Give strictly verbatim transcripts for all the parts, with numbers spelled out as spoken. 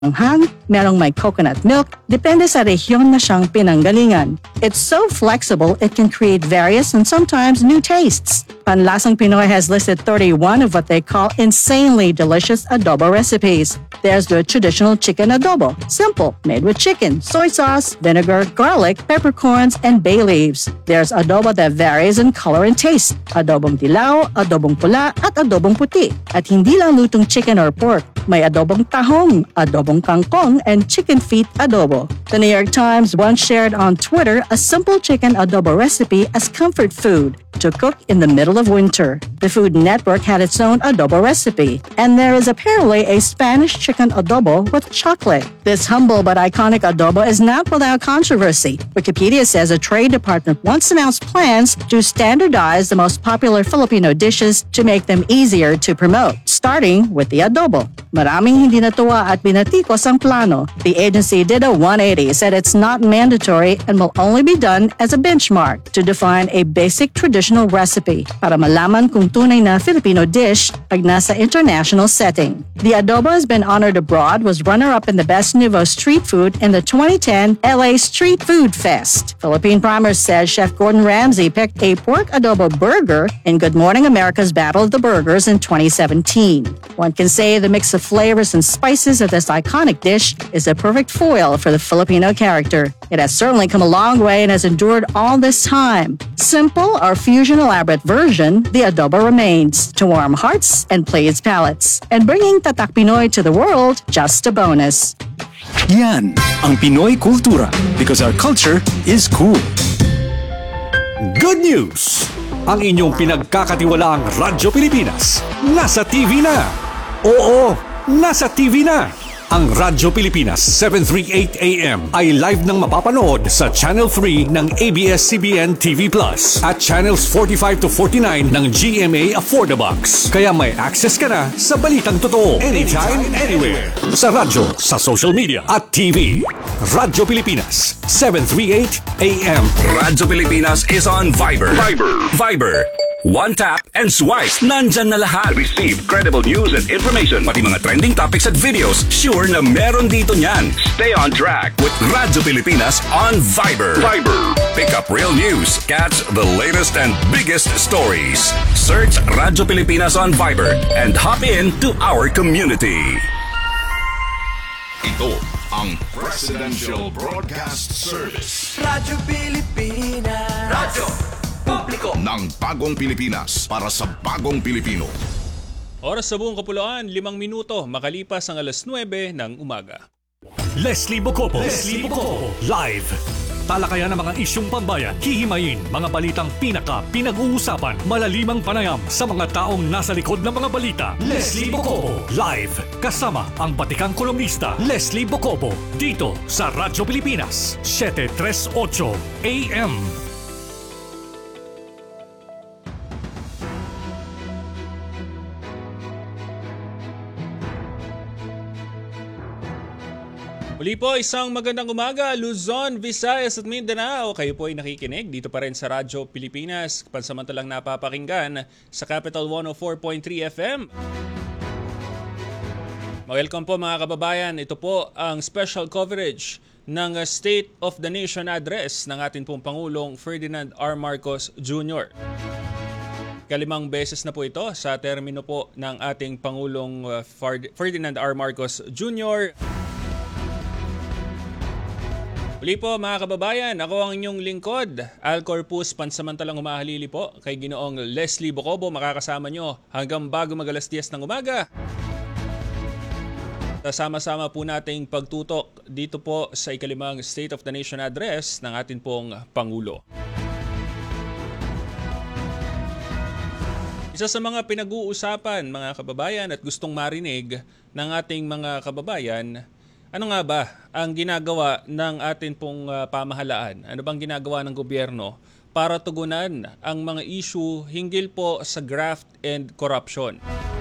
anghang, merong may coconut milk, depende sa rehiyon na siyang pinanggalingan. It's so flexible, it can create various and sometimes new tastes. Panlasang Pinoy has listed thirty-one of what they call insanely delicious adobo recipes. There's the traditional chicken adobo, simple, made with chicken, soy sauce, vinegar, garlic, peppercorns, and bay leaves. There's adobo that varies in color and taste, adobong dilaw, adobong pula, at adobong puti. At hindi lang lutong chicken or pork, may adobong tahong, adobong kangkong, and chicken feet adobo. The New York Times once shared on Twitter a simple chicken adobo recipe as comfort food to cook in the middle of winter. The Food Network had its own adobo recipe, and there is apparently a Spanish chicken adobo with chocolate. This humble but iconic adobo is not without controversy. Wikipedia says a trade department once announced plans to standardize the most popular Filipino dishes to make them easier to promote, starting with the adobo. Maraming hindi natuwa at binatikos ang plano. The agency did a one eighty, said it's not mandatory and will only be done as a benchmark to define a basic traditional recipe para malaman kung tunay na Filipino dish pag nasa international setting. The adobo has been honored abroad, was runner-up in the Best Nouveau Street Food in the twenty ten L A Street Food Fest. Philippine Primers says Chef Gordon Ramsay picked a pork adobo burger in Good Morning America's Battle of the Burgers in twenty seventeen. One can say the mix of flavors and spices of this iconic dish is a perfect foil for the Filipino character. It has certainly come a long way and has endured all this time. Simple or fusion elaborate version, the adobo remains to warm hearts and please palates. And bringing Tatak Pinoy to the world, just a bonus. Yan ang Pinoy kultura because our culture is cool. Good news! Ang inyong pinagkakatiwalaang Radyo Pilipinas nasa T V na. Oo, nasa T V na. Ang Radyo Pilipinas seven thirty-eight A M ay live nang mapapanood sa Channel three ng A B S C B N T V Plus at Channels forty-five to forty-nine ng G M A Affordabox. Kaya may access ka na sa balitang totoo anytime, anywhere. Sa radyo, sa social media at T V. Radyo Pilipinas seven thirty-eight A M. Radyo Pilipinas is on Viber. Viber. Viber. One tap and swipe. Nandyan na lahat. Receive credible news and information. Pati mga trending topics at videos. Sure na meron dito niyan. Stay on track with Radyo Pilipinas on Viber. Viber. Pick up real news. Catch the latest and biggest stories. Search Radyo Pilipinas on Viber and hop in to our community. Ito ang Presidential Broadcast Service. Radyo Pilipinas. Radyo Publiko ng bagong Pilipinas para sa bagong Pilipino. Oras sa buong kapuluan, limang minuto makalipas ang alas nuwebe ng umaga. Leslie Bocopo. Leslie Bocopo. Live. Talakayan ng mga isyong pambayan, hihimayin mga balitang pinaka pinag-uusapan, malalimang panayam sa mga taong nasa likod ng mga balita. Leslie Bocopo. Live. Kasama ang batikang kolumnista Leslie Bocopo dito sa Radyo Pilipinas seven thirty-eight A M. Muli po, isang magandang umaga, Luzon, Visayas at Mindanao. Kayo po ay nakikinig dito pa rin sa Radyo Pilipinas, pansamantalang napapakinggan sa Capital one oh four point three F M. Welcome po mga kababayan, ito po ang special coverage ng State of the Nation Address ng ating pong Pangulong Ferdinand R. Marcos Junior Kalimang beses na po ito sa termino po ng ating Pangulong Ferdinand R. Marcos Junior Muli po mga kababayan, ako ang inyong lingkod, Al Corpus, pansamantalang humahalili po kay Ginoong Leslie Bocopo, makakasama nyo hanggang bago mag alas diyes ng umaga. Sama-sama po nating pagtutok dito po sa ikalimang State of the Nation Address ng ating pong Pangulo. Isa sa mga pinag-uusapan mga kababayan at gustong marinig ng ating mga kababayan, ano nga ba ang ginagawa ng atin pong uh, pamahalaan? Ano bang ginagawa ng gobyerno para tugunan ang mga issue hinggil po sa graft and corruption?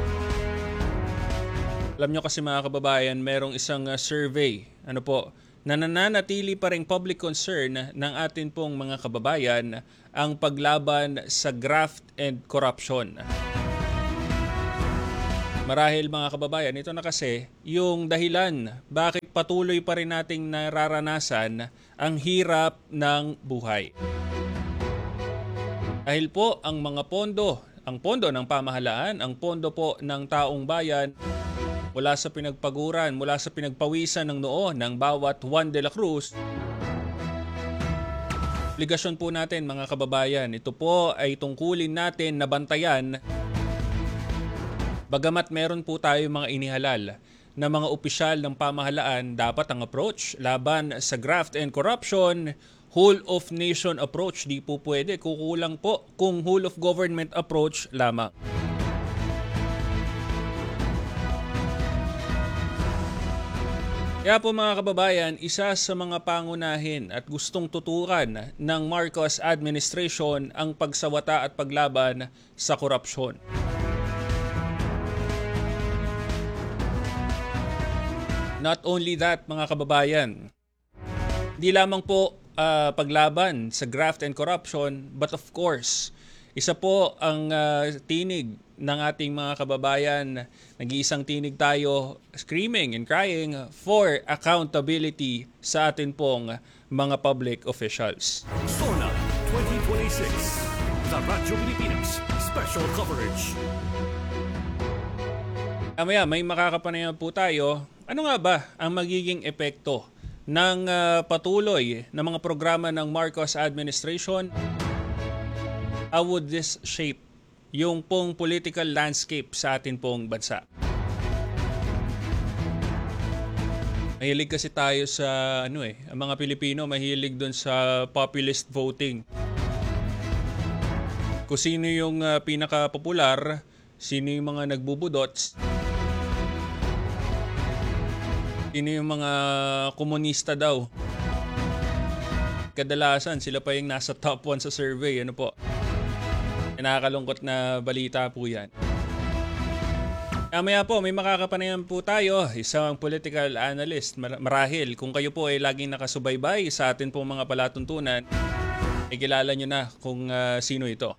Alam nyo kasi mga kababayan, merong isang uh, survey ano po, na nananatili pa ring public concern ng atin pong mga kababayan ang paglaban sa graft and corruption. Marahil mga kababayan, ito na kasi yung dahilan bakit patuloy pa rin nating nararanasan ang hirap ng buhay. Dahil po ang mga pondo, ang pondo ng pamahalaan, ang pondo po ng taong bayan, mula sa pinagpaguran, mula sa pinagpawisan ng noo ng bawat Juan de la Cruz, obligasyon po natin mga kababayan, ito po ay tungkulin natin na bantayan. Bagamat meron po tayo mga inihalal na mga opisyal ng pamahalaan, dapat ang approach laban sa graft and corruption, whole of nation approach, di po pwede. Kukulang po kung whole of government approach lamang. Kaya po mga kababayan, isa sa mga pangunahin at gustong tutukan ng Marcos administration ang pagsawata at paglaban sa korupsyon. Not only that mga kababayan, di lamang po uh, paglaban sa graft and corruption, but of course, isa po ang uh, tinig ng ating mga kababayan, nag-iisang tinig tayo screaming and crying for accountability sa atin pong mga public officials. SONA twenty twenty-six, The Radyo Pilipinas Special Coverage. Amaya, may makakapanayan po tayo. Ano nga ba ang magiging epekto ng uh, patuloy na mga programa ng Marcos administration? How would this shape yung pong political landscape sa atin pong bansa? Mahilig kasi tayo sa ano eh, ang mga Pilipino mahilig doon sa populist voting. Kung sino yung uh, pinaka-popular, sino yung mga nagbubudots, sino yung mga komunista daw. Kadalasan sila pa yung nasa top one sa survey, ano po. Nakakalungkot na balita po yan. Mamaya po, may makakapanayan po tayo, isang political analyst. Marahil, kung kayo po ay laging nakasubaybay sa atin pong mga palatuntunan, ay kilala nyo na kung uh, sino ito.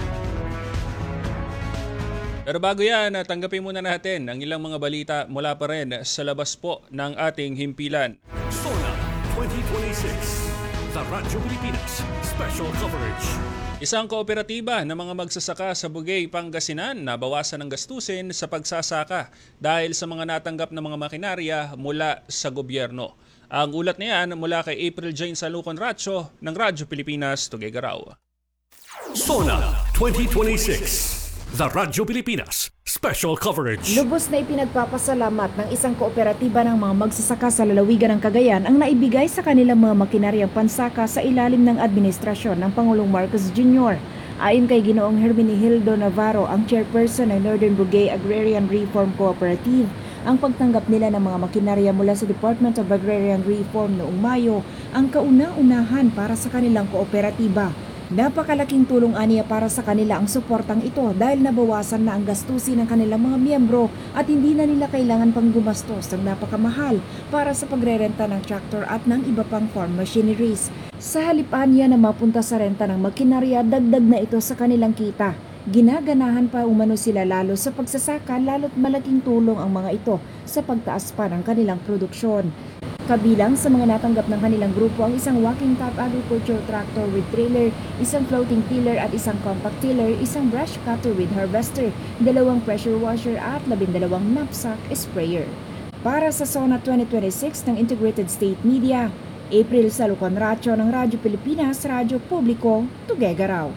Pero bago yan, tanggapin muna natin ang ilang mga balita mula pa rin sa labas po ng ating himpilan. SONA twenty twenty-six, The Radyo Pilipinas Special Coverage. Isang kooperatiba ng mga magsasaka sa Bugay, Pangasinan nabawasan ng gastusin sa pagsasaka dahil sa mga natanggap na mga makinarya mula sa gobyerno. Ang ulat niyan mula kay April Jane Salucon Racho ng Radyo Pilipinas, Tuguegarao. SONA twenty twenty-six, The Radyo Pilipinas Special Coverage. Lubos na ipinagpapasalamat ng isang kooperatiba ng mga magsasaka sa lalawigan ng Cagayan ang naibigay sa kanilang mga makinaryang pansaka sa ilalim ng administrasyon ng Pangulong Marcos Junior Ayon kay Ginoong Hermenegildo Navarro, ang chairperson ng Northern Bugay Agrarian Reform Cooperative, ang pagtanggap nila ng mga makinarya mula sa Department of Agrarian Reform noong Mayo ang kauna-unahan para sa kanilang kooperatiba. Napakalaking tulong aniya para sa kanila ang suportang ito dahil nabawasan na ang gastusin ng kanilang mga miyembro at hindi na nila kailangan pang gumastos ng napakamahal para sa pagrerenta ng tractor at ng iba pang farm machineries. Sa halip aniya na mapunta sa renta ng makinarya, dagdag na ito sa kanilang kita. Ginaganahan pa umano sila lalo sa pagsasaka, lalo't malaking tulong ang mga ito sa pagtaas pa ng kanilang produksyon. Kabilang sa mga natanggap ng kanilang grupo ang isang walking top agriculture tractor with trailer, isang floating tiller at isang compact tiller, isang brush cutter with harvester, dalawang pressure washer at labindalawang knapsack sprayer. Para sa SONA twenty twenty-six ng Integrated State Media, April Salucon Racho ng Radyo Pilipinas, Radyo Publiko, Tuguegarao.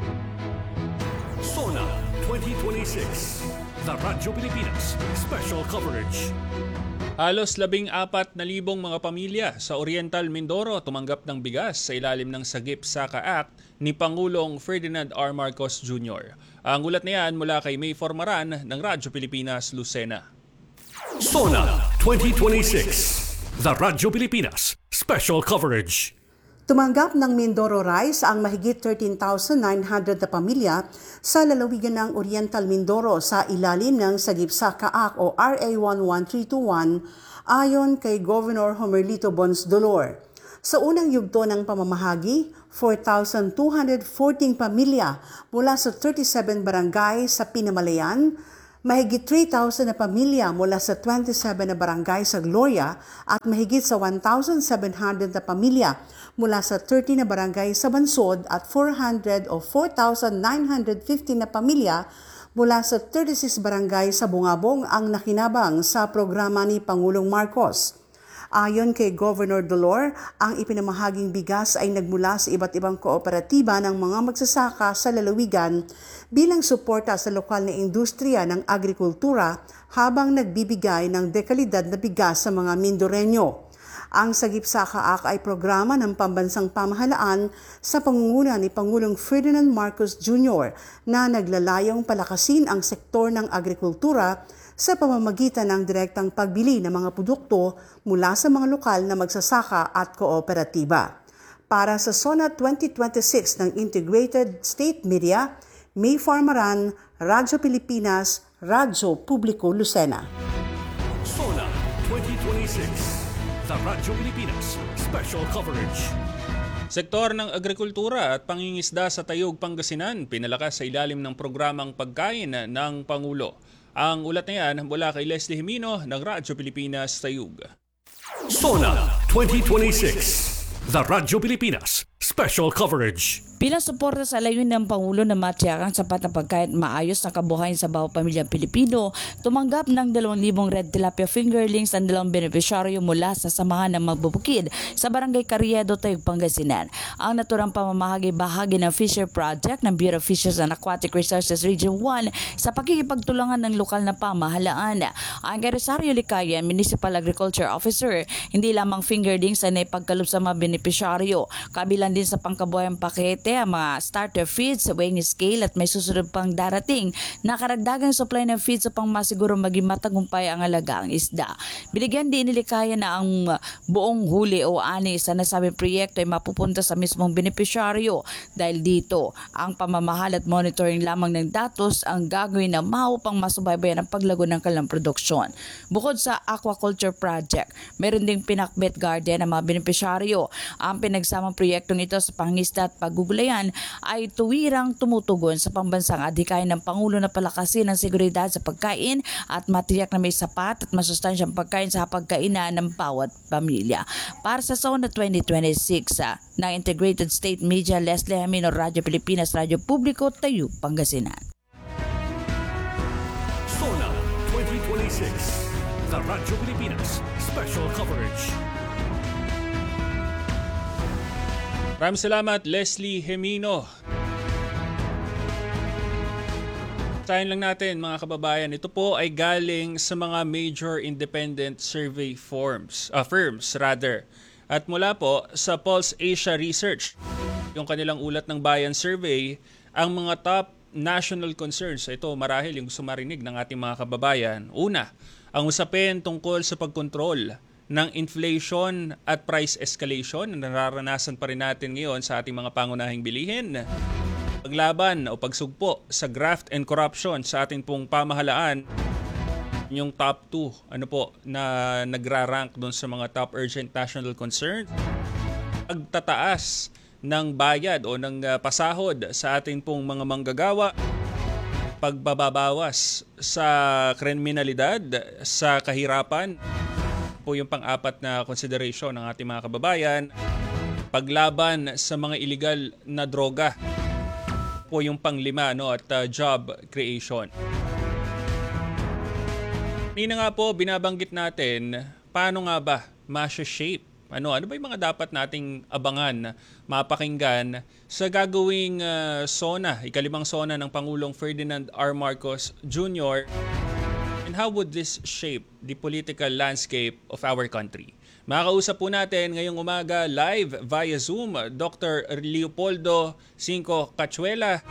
SONA twenty twenty-six, The Radyo Pilipinas Special Coverage. Halos labing apat na libong mga pamilya sa Oriental Mindoro tumanggap ng bigas sa ilalim ng Sagip Saka Act ni Pangulong Ferdinand R. Marcos Junior Ang ulat niyan mula kay May Formaran ng Radyo Pilipinas, Lucena. SONA twenty twenty-six, The Radyo Pilipinas Special Coverage. Tumanggap ng Mindoro Rice ang mahigit thirteen thousand nine hundred na pamilya sa lalawigan ng Oriental Mindoro sa ilalim ng Sagip Saka Act o R A one one three two one ayon kay Governor Homerlito Bons Dolor. Sa unang yugto ng pamamahagi, four thousand two hundred fourteen pamilya mula sa thirty-seven barangay sa Pinamalayan, Mahigit three thousand na pamilya mula sa twenty-seven na barangay sa Gloria at mahigit sa one thousand seven hundred na pamilya mula sa thirty na barangay sa Bansod at four hundred o four thousand nine hundred fifty na pamilya mula sa thirty-six barangay sa Bungabong ang nakinabang sa programa ni Pangulong Marcos. Ayon kay Governor Dolor, ang ipinamahaging bigas ay nagmula sa iba't ibang kooperatiba ng mga magsasaka sa lalawigan bilang suporta sa lokal na industriya ng agrikultura habang nagbibigay ng dekalidad na bigas sa mga Mindoreño. Ang Sagip Saka Act ay programa ng pambansang pamahalaan sa pangunguna ni Pangulong Ferdinand Marcos Junior na naglalayong palakasin ang sektor ng agrikultura sa pamamagitan ng direktang pagbili ng mga produkto mula sa mga lokal na magsasaka at kooperatiba. Para sa SONA twenty twenty-six ng Integrated State Media, May Farmaran, Radyo Pilipinas, Radyo Publiko Lucena. SONA twenty twenty-six, the Radyo Pilipinas Special Coverage. Sektor ng agrikultura at pangingisda sa Tayug, Pangasinan, pinalakas sa ilalim ng programang pagkain ng Pangulo. Ang ulat na yan mula kay Leslie Jimeno ng Radyo Pilipinas Tayug. SONA twenty twenty-six, the Radyo Pilipinas Special Coverage. Bilang suporta sa layunin ng Pangulo na matiyakang sapat na pagkain at maayos na kabuhayan sa bawat pamilyang Pilipino, tumanggap ng dalawang libong red tilapia fingerlings ang dalawang benepisyaryo mula sa samahan ng magbubukid sa Barangay Carriedo, Tayug, Pangasinan. Ang naturang pamamahagi bahagi ng Fisher Project ng Bureau of Fisheries and Aquatic Resources Region one sa pakikipagtulungan ng lokal na pamahalaan. Ang kay Rosario Licayan, Municipal Agriculture Officer, hindi lamang fingerlings ay naipagkaloob sa mga benepisyaryo, kabilang din sa pangkabuhayang pakete ang mga starter feeds sa weighing scale at may susunod pang darating na karagdagang supply ng feeds upang masiguro maging matagumpay ang alagang isda. Binigyan din ni Likaya na ang buong huli o ani sa nasabing proyekto ay mapupunta sa mismong benepisyaryo dahil dito ang pamamahal at monitoring lamang ng datos ang gagawin na maupang masubaybayan ang paglago ng kanilang produksyon. Bukod sa aquaculture project, meron ding pinakbet garden ang mga benepisyaryo. Ang pinagsamang proyektong ito sa pangisda at pagugulayan ay tuwirang tumutugon sa pambansang adhikain ng Pangulo na palakasin ang seguridad sa pagkain at matiyak na may sapat at masustansyang pagkain sa pagkainan ng bawat pamilya. Para sa SONA twenty twenty-six uh, ng Integrated State Media, Leslie Jimeno, Radyo Pilipinas, Radyo Publiko, Tayug, Pangasinan. SONA twenty twenty-six, the Radyo Pilipinas Special Coverage. Maraming salamat, Leslie Jimeno. Tayin lang natin mga kababayan, ito po ay galing sa mga major independent survey forms, uh, firms rather. At mula po sa Pulse Asia Research, yung kanilang ulat ng Bayan Survey, ang mga top national concerns, ito marahil yung gusto marinig ng ating mga kababayan. Una, ang usapin tungkol sa pagkontrol ng inflation at price escalation na nararanasan pa rin natin ngayon sa ating mga pangunahing bilihin. Paglaban o pagsugpo sa graft and corruption sa ating pong pamahalaan, yung top two ano po, na nagra-rank doon sa mga top urgent national concerns. Pagtataas ng bayad o ng uh, pasahod sa ating pong mga manggagawa. Pagbababawas sa kriminalidad, sa kahirapan, po yung pang-apat na consideration ng ating mga kababayan. Paglaban sa mga illegal na droga po yung panglima, no, at uh, job creation. Nina nga po, binabanggit natin, paano nga ba ma-shape? Ano, ano ba yung mga dapat nating abangan, mapakinggan sa gagawing uh, SONA, ikalimang SONA ng Pangulong Ferdinand R. Marcos Junior? And how would this shape the political landscape of our country? Makakausap po natin ngayong umaga live via Zoom Doctor Leopoldo Cinco Cachuela,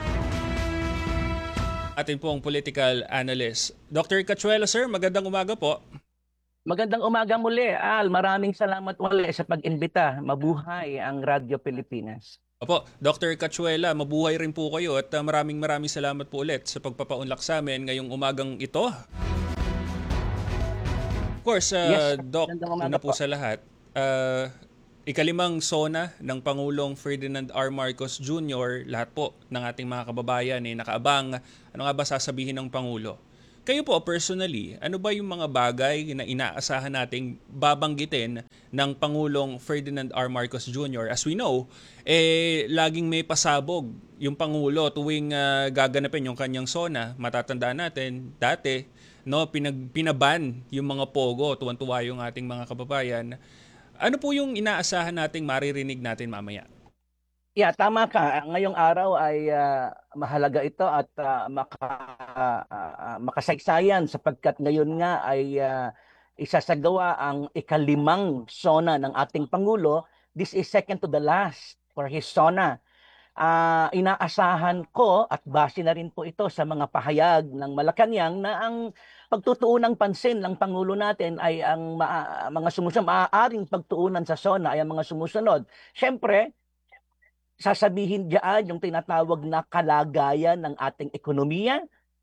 atin pong political analyst. Doctor Cachuela, sir, magandang umaga po. Magandang umaga muli, Al. Maraming salamat muli sa pag-imbita. Mabuhay ang Radyo Pilipinas. Opo, Doctor Cachuela, mabuhay rin po kayo at uh, maraming maraming salamat po ulit sa pagpapaunlak sa amin ngayong umagang ito. Of course, uh, yes, Doc, una po, po sa lahat, uh, ikalimang SONA ng Pangulong Ferdinand R. Marcos Junior, lahat po ng ating mga kababayan ay eh, nakaabang. Ano nga ba sasabihin ng Pangulo? Kayo po personally, ano ba yung mga bagay na inaasahan nating babanggitin ng Pangulong Ferdinand R. Marcos Junior? As we know, eh, laging may pasabog yung Pangulo tuwing uh, gaganapin yung kanyang SONA. Matatandaan natin, dati, no, pinag, pinaban yung mga pogo, tuwan-tuwa yung ating mga kababayan. Ano po yung inaasahan nating maririnig natin mamaya? Yeah, tama ka. Ngayong araw ay uh, mahalaga ito at uh, maka, uh, makasaysayan sapagkat ngayon nga ay uh, isasagawa ang ikalimang SONA ng ating Pangulo. This is second to the last for his SONA. Uh, inaasahan ko at base na rin po ito sa mga pahayag ng Malacanang na ang pagtutuunang pansin ng Pangulo natin ay ang ma- mga sumusunod, maaaring pagtuunan sa SONA ay ang mga sumusunod. Siyempre, sasabihin diyan yung tinatawag na kalagayan ng ating ekonomiya.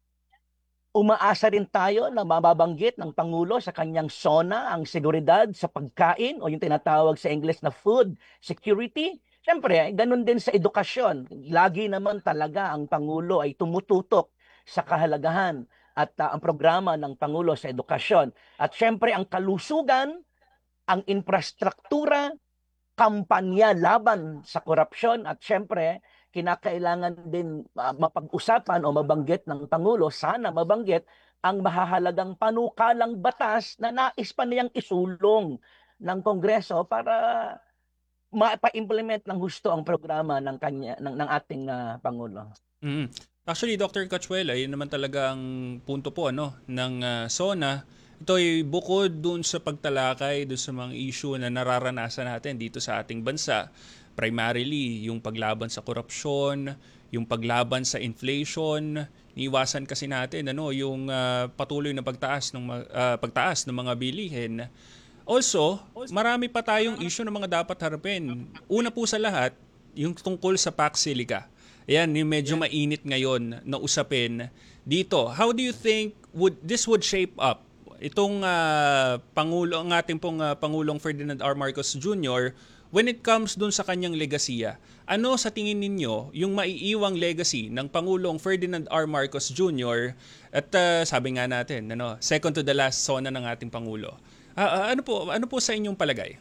Umaasa rin tayo na mababanggit ng Pangulo sa kanyang SONA ang seguridad sa pagkain o yung tinatawag sa English na food security. Siyempre, ganun din sa edukasyon. Lagi naman talaga ang Pangulo ay tumututok sa kahalagahan at uh, ang programa ng Pangulo sa edukasyon. At siyempre, ang kalusugan, ang infrastruktura, kampanya laban sa korupsyon at siyempre kinakailangan din uh, mapag-usapan o mabanggit ng Pangulo, sana mabanggit ang mahahalagang panukalang batas na nais pa niyang isulong ng Kongreso para mapa-implement ng husto ang programa ng kanya ng, ng ating uh, Pangulo. Mm. Actually, Doctor Cachuela, yun naman talaga ang punto po ano ng uh, SONA. Ito ay bukod dun sa pagtalakay dun sa mga issue na nararanasan natin dito sa ating bansa. Primarily, yung paglaban sa korupsyon, yung paglaban sa inflation, iwasan kasi natin ano, yung uh, patuloy na pagtaas ng uh, pagtaas ng mga bilihin. Also, marami pa tayong issue na mga dapat harapin. Una po sa lahat, yung tungkol sa Pax Silica. Ayan, yung medyo mainit ngayon na usapin dito. How do you think would this would shape up itong uh, Pangulo, ang ating pong uh, Pangulong Ferdinand R. Marcos Junior when it comes dun sa kanyang legasiya? Ano sa tingin ninyo yung maiiwang legacy ng Pangulong Ferdinand R. Marcos Junior? At uh, sabi nga natin, ano, second to the last SONA ng ating Pangulo. Uh, uh, ano po ano po sa inyong palagay?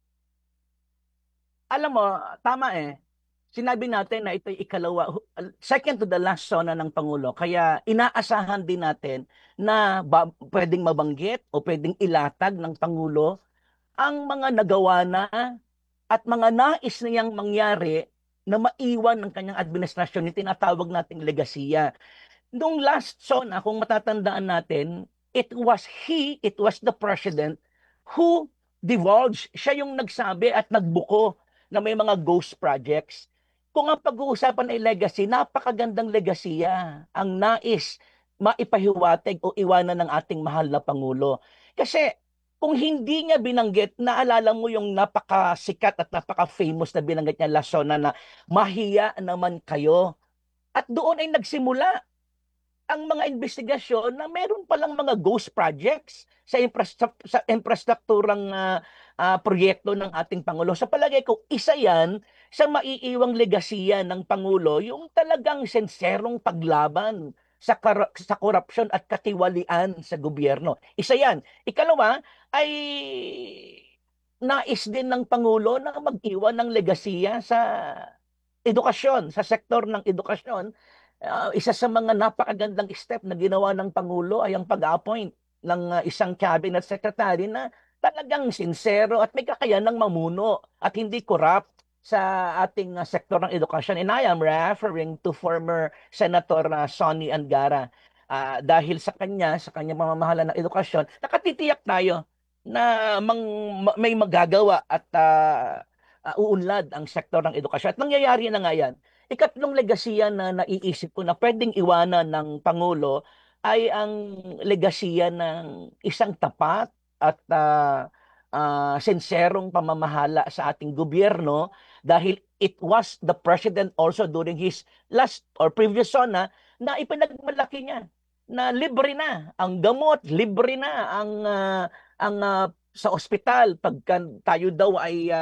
Alam mo, tama eh. Sinabi natin na ito'y ikalawa, second to the last SONA ng Pangulo. Kaya inaasahan din natin na ba, pwedeng mabanggit o pwedeng ilatag ng Pangulo ang mga nagawa na at mga nais niyang mangyari na maiwan ng kanyang administrasyon, yung tinatawag nating legasiya. Noong last SONA, kung matatandaan natin, it was he, it was the president who divulged. Siya yung nagsabi at nagbuko na may mga ghost projects. Kung ang pag-uusapan ay legacy, napakagandang legasiya ang nais maipahiwatig o iwanan ng ating mahal na Pangulo. Kasi kung hindi niya binanggit, naalala mo yung napakasikat at napaka-famous na binanggit niya last SONA na mahiya naman kayo. At doon ay nagsimula ang mga investigasyon na meron palang mga ghost projects sa, infrastru- sa infrastrukturang uh, uh, proyekto ng ating Pangulo. Sa palagay ko, isa yan sa maiiwang legasiya ng Pangulo, yung talagang senserong paglaban sa, kar- sa korupsyon at katiwalian sa gobyerno. Isa yan. Ikalawa, ay nais din ng Pangulo na mag-iwan ng legasiya sa edukasyon, sa sektor ng edukasyon. Uh, isa sa mga napakagandang step na ginawa ng Pangulo ay ang pag-appoint ng uh, isang cabinet secretary na talagang sincero at may kakayanang mamuno at hindi corrupt sa ating uh, sektor ng edukasyon. And I am referring to former Senator uh, Sonny Angara. Uh, dahil sa kanya, sa kanyang mamamahala ng edukasyon, nakatitiyak tayo na mang, may magagawa at uh, uh, uunlad ang sektor ng edukasyon. At nangyayari na nga yan. Ikatlong legasiya na naiisip ko na pwedeng iwanan ng Pangulo ay ang legasiya ng isang tapat at uh, uh, senserong pamamahala sa ating gobyerno dahil it was the president also during his last or previous SONA na ipinagmalaki niya na libre na ang gamot, libre na ang uh, ang uh, sa ospital pagka tayo daw ay uh,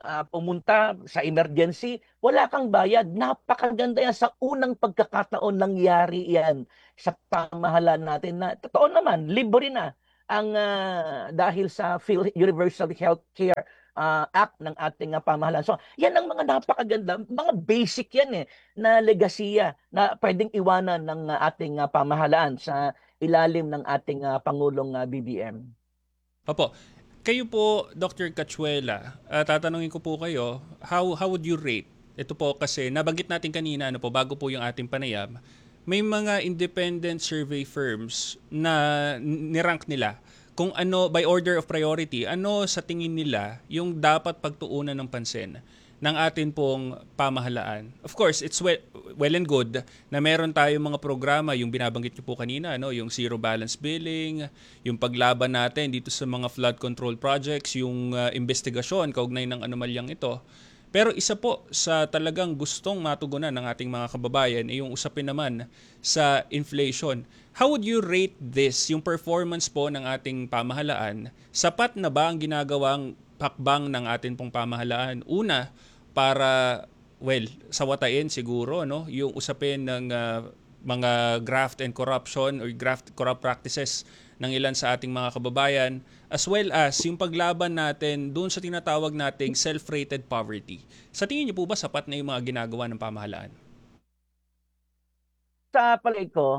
ah, pumunta sa emergency, wala kang bayad. Napakaganda yan. Sa unang pagkakataon nangyari yan sa pamahalaan natin na totoo naman, libre na ang ah, dahil sa Phil- Universal Healthcare ah, Act ng ating ah, pamahalaan. So, yan ang mga napakaganda, mga basic yan eh, na legasiya na pwedeng iwanan ng ah, ating ah, pamahalaan sa ilalim ng ating ah, Pangulong ah, B B M. Opo. Kayo po, Doctor Cachuela, uh, tatanungin ko po kayo, how how would you rate? Ito po kasi nabanggit natin kanina ano po bago po yung ating panayam. May mga independent survey firms na nirank nila kung ano by order of priority, ano sa tingin nila yung dapat pagtuunan ng pansin ng atin pong pamahalaan. Of course, it's well, well and good na meron tayong mga programa, yung binabanggit niyo po kanina, no, yung zero balance billing, yung paglaban natin dito sa mga flood control projects, yung uh, investigasyon kaugnay ng anomalyang ito. Pero isa po sa talagang gustong matugunan ng ating mga kababayan ay yung usapin naman sa inflation. How would you rate this, yung performance po ng ating pamahalaan? Sapat na ba ang ginagawang hakbang ng ating pong pamahalaan? Una, para, well, sawatain siguro, no, yung usapin ng uh, mga graft and corruption or graft corrupt practices ng ilan sa ating mga kababayan, as well as yung paglaban natin doon sa tinatawag nating self-rated poverty. Sa tingin niyo po ba sapat na yung mga ginagawa ng pamahalaan? Sa palagay ko,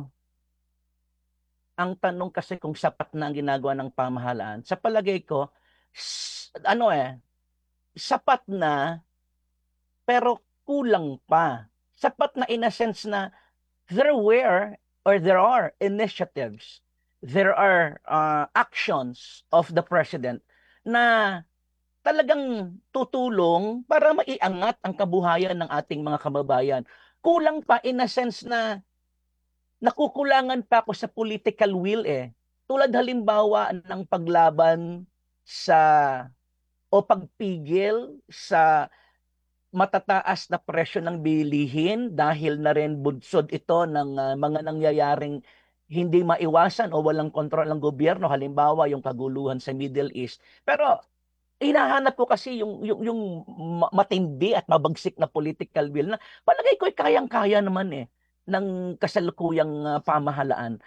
ang tanong kasi kung sapat na ang ginagawa ng pamahalaan, sa palagay ko, s- ano eh, sapat na, pero kulang pa. Sapat na in a sense na there were or there are initiatives, there are uh, actions of the president na talagang tutulong para maiangat ang kabuhayan ng ating mga kababayan. Kulang pa in a sense na nakukulangan pa ako sa political will eh. Tulad halimbawa ng paglaban sa o pagpigil sa matataas na presyo ng bilihin dahil na rin bunsod ito ng uh, mga nangyayaring hindi maiwasan o walang kontrol ng gobyerno, halimbawa yung kaguluhan sa Middle East. Pero hinahanap ko kasi yung, yung, yung matindi at mabagsik na political will na palagay ko ay kayang-kaya naman eh ng kasalukuyang uh, pamahalaan.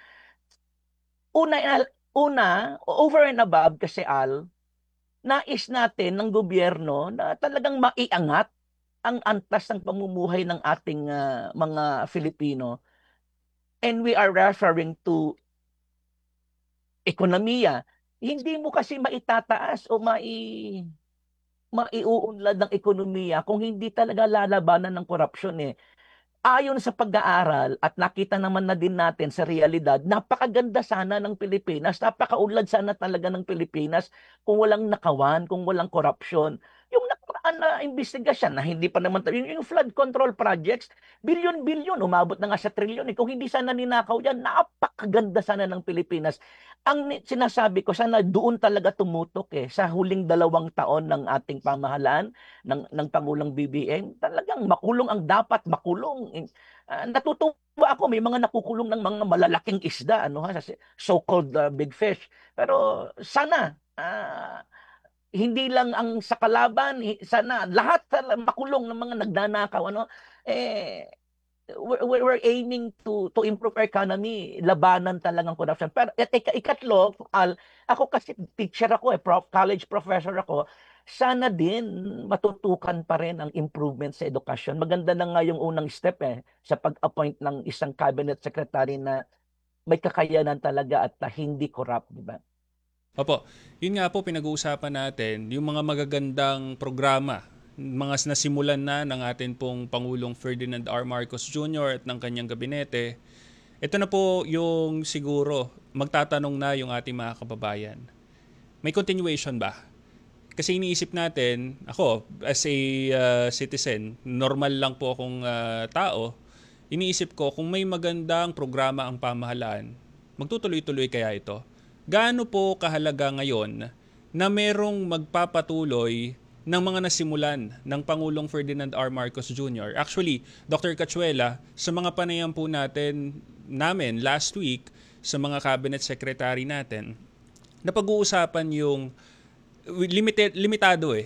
Una, una, over and above kasi Al, nais natin ng gobyerno na talagang maiangat ang antas ng pamumuhay ng ating uh, mga Filipino. And we are referring to ekonomiya. Hindi mo kasi maitataas o mai maiuunlad ng ekonomiya kung hindi talaga lalabanan ng korupsyon eh. Ayon sa pag-aaral at nakita naman na din natin sa realidad, napakaganda sana ng Pilipinas, napakaunlad sana talaga ng Pilipinas kung walang nakawan, kung walang korupsyon. Yung nakaraan na investigasyon na hindi pa naman, yung, yung flood control projects, bilyon-bilyon, umabot na nga sa trilyon. Eh. Kung hindi sana ninakaw yan, napakaganda sana ng Pilipinas. Ang sinasabi ko, sana doon talaga tumutok eh, sa huling dalawang taon ng ating pamahalaan, ng, ng Pangulong B B M. Talagang makulong ang dapat makulong. Uh, natutuwa ako, may mga nakukulong ng mga malalaking isda, ano ha, so-called uh, big fish. Pero sana, uh, hindi lang ang sa kalaban, sana lahat makulong ng mga nagnanakaw, ano, eh, we're, we're aiming to to improve our economy, labanan talagang corruption. Pero at ikatlo, Al, ako kasi teacher ako, eh, prof, college professor ako, sana din matutukan pa rin ang improvement sa edukasyon. Maganda na nga yung unang step eh, sa pag-appoint ng isang cabinet secretary na may kakayanan talaga at uh, hindi corrupt, di ba? Opo, yun nga po pinag-uusapan natin, yung mga magagandang programa, mga nasimulan na ng atin pong Pangulong Ferdinand R. Marcos Junior at ng kanyang gabinete. Ito na po yung siguro magtatanong na yung ating mga kababayan. May continuation ba? Kasi iniisip natin, ako as a uh, citizen, normal lang po akong uh, tao, iniisip ko kung may magandang programa ang pamahalaan, magtutuloy-tuloy kaya ito? Gaano po kahalaga ngayon na merong magpapatuloy ng mga nasimulan ng Pangulong Ferdinand R. Marcos Junior? Actually, Doctor Cachuela, sa mga panayam po natin namin last week sa mga cabinet secretary natin, napag-uusapan yung limited, limitado eh,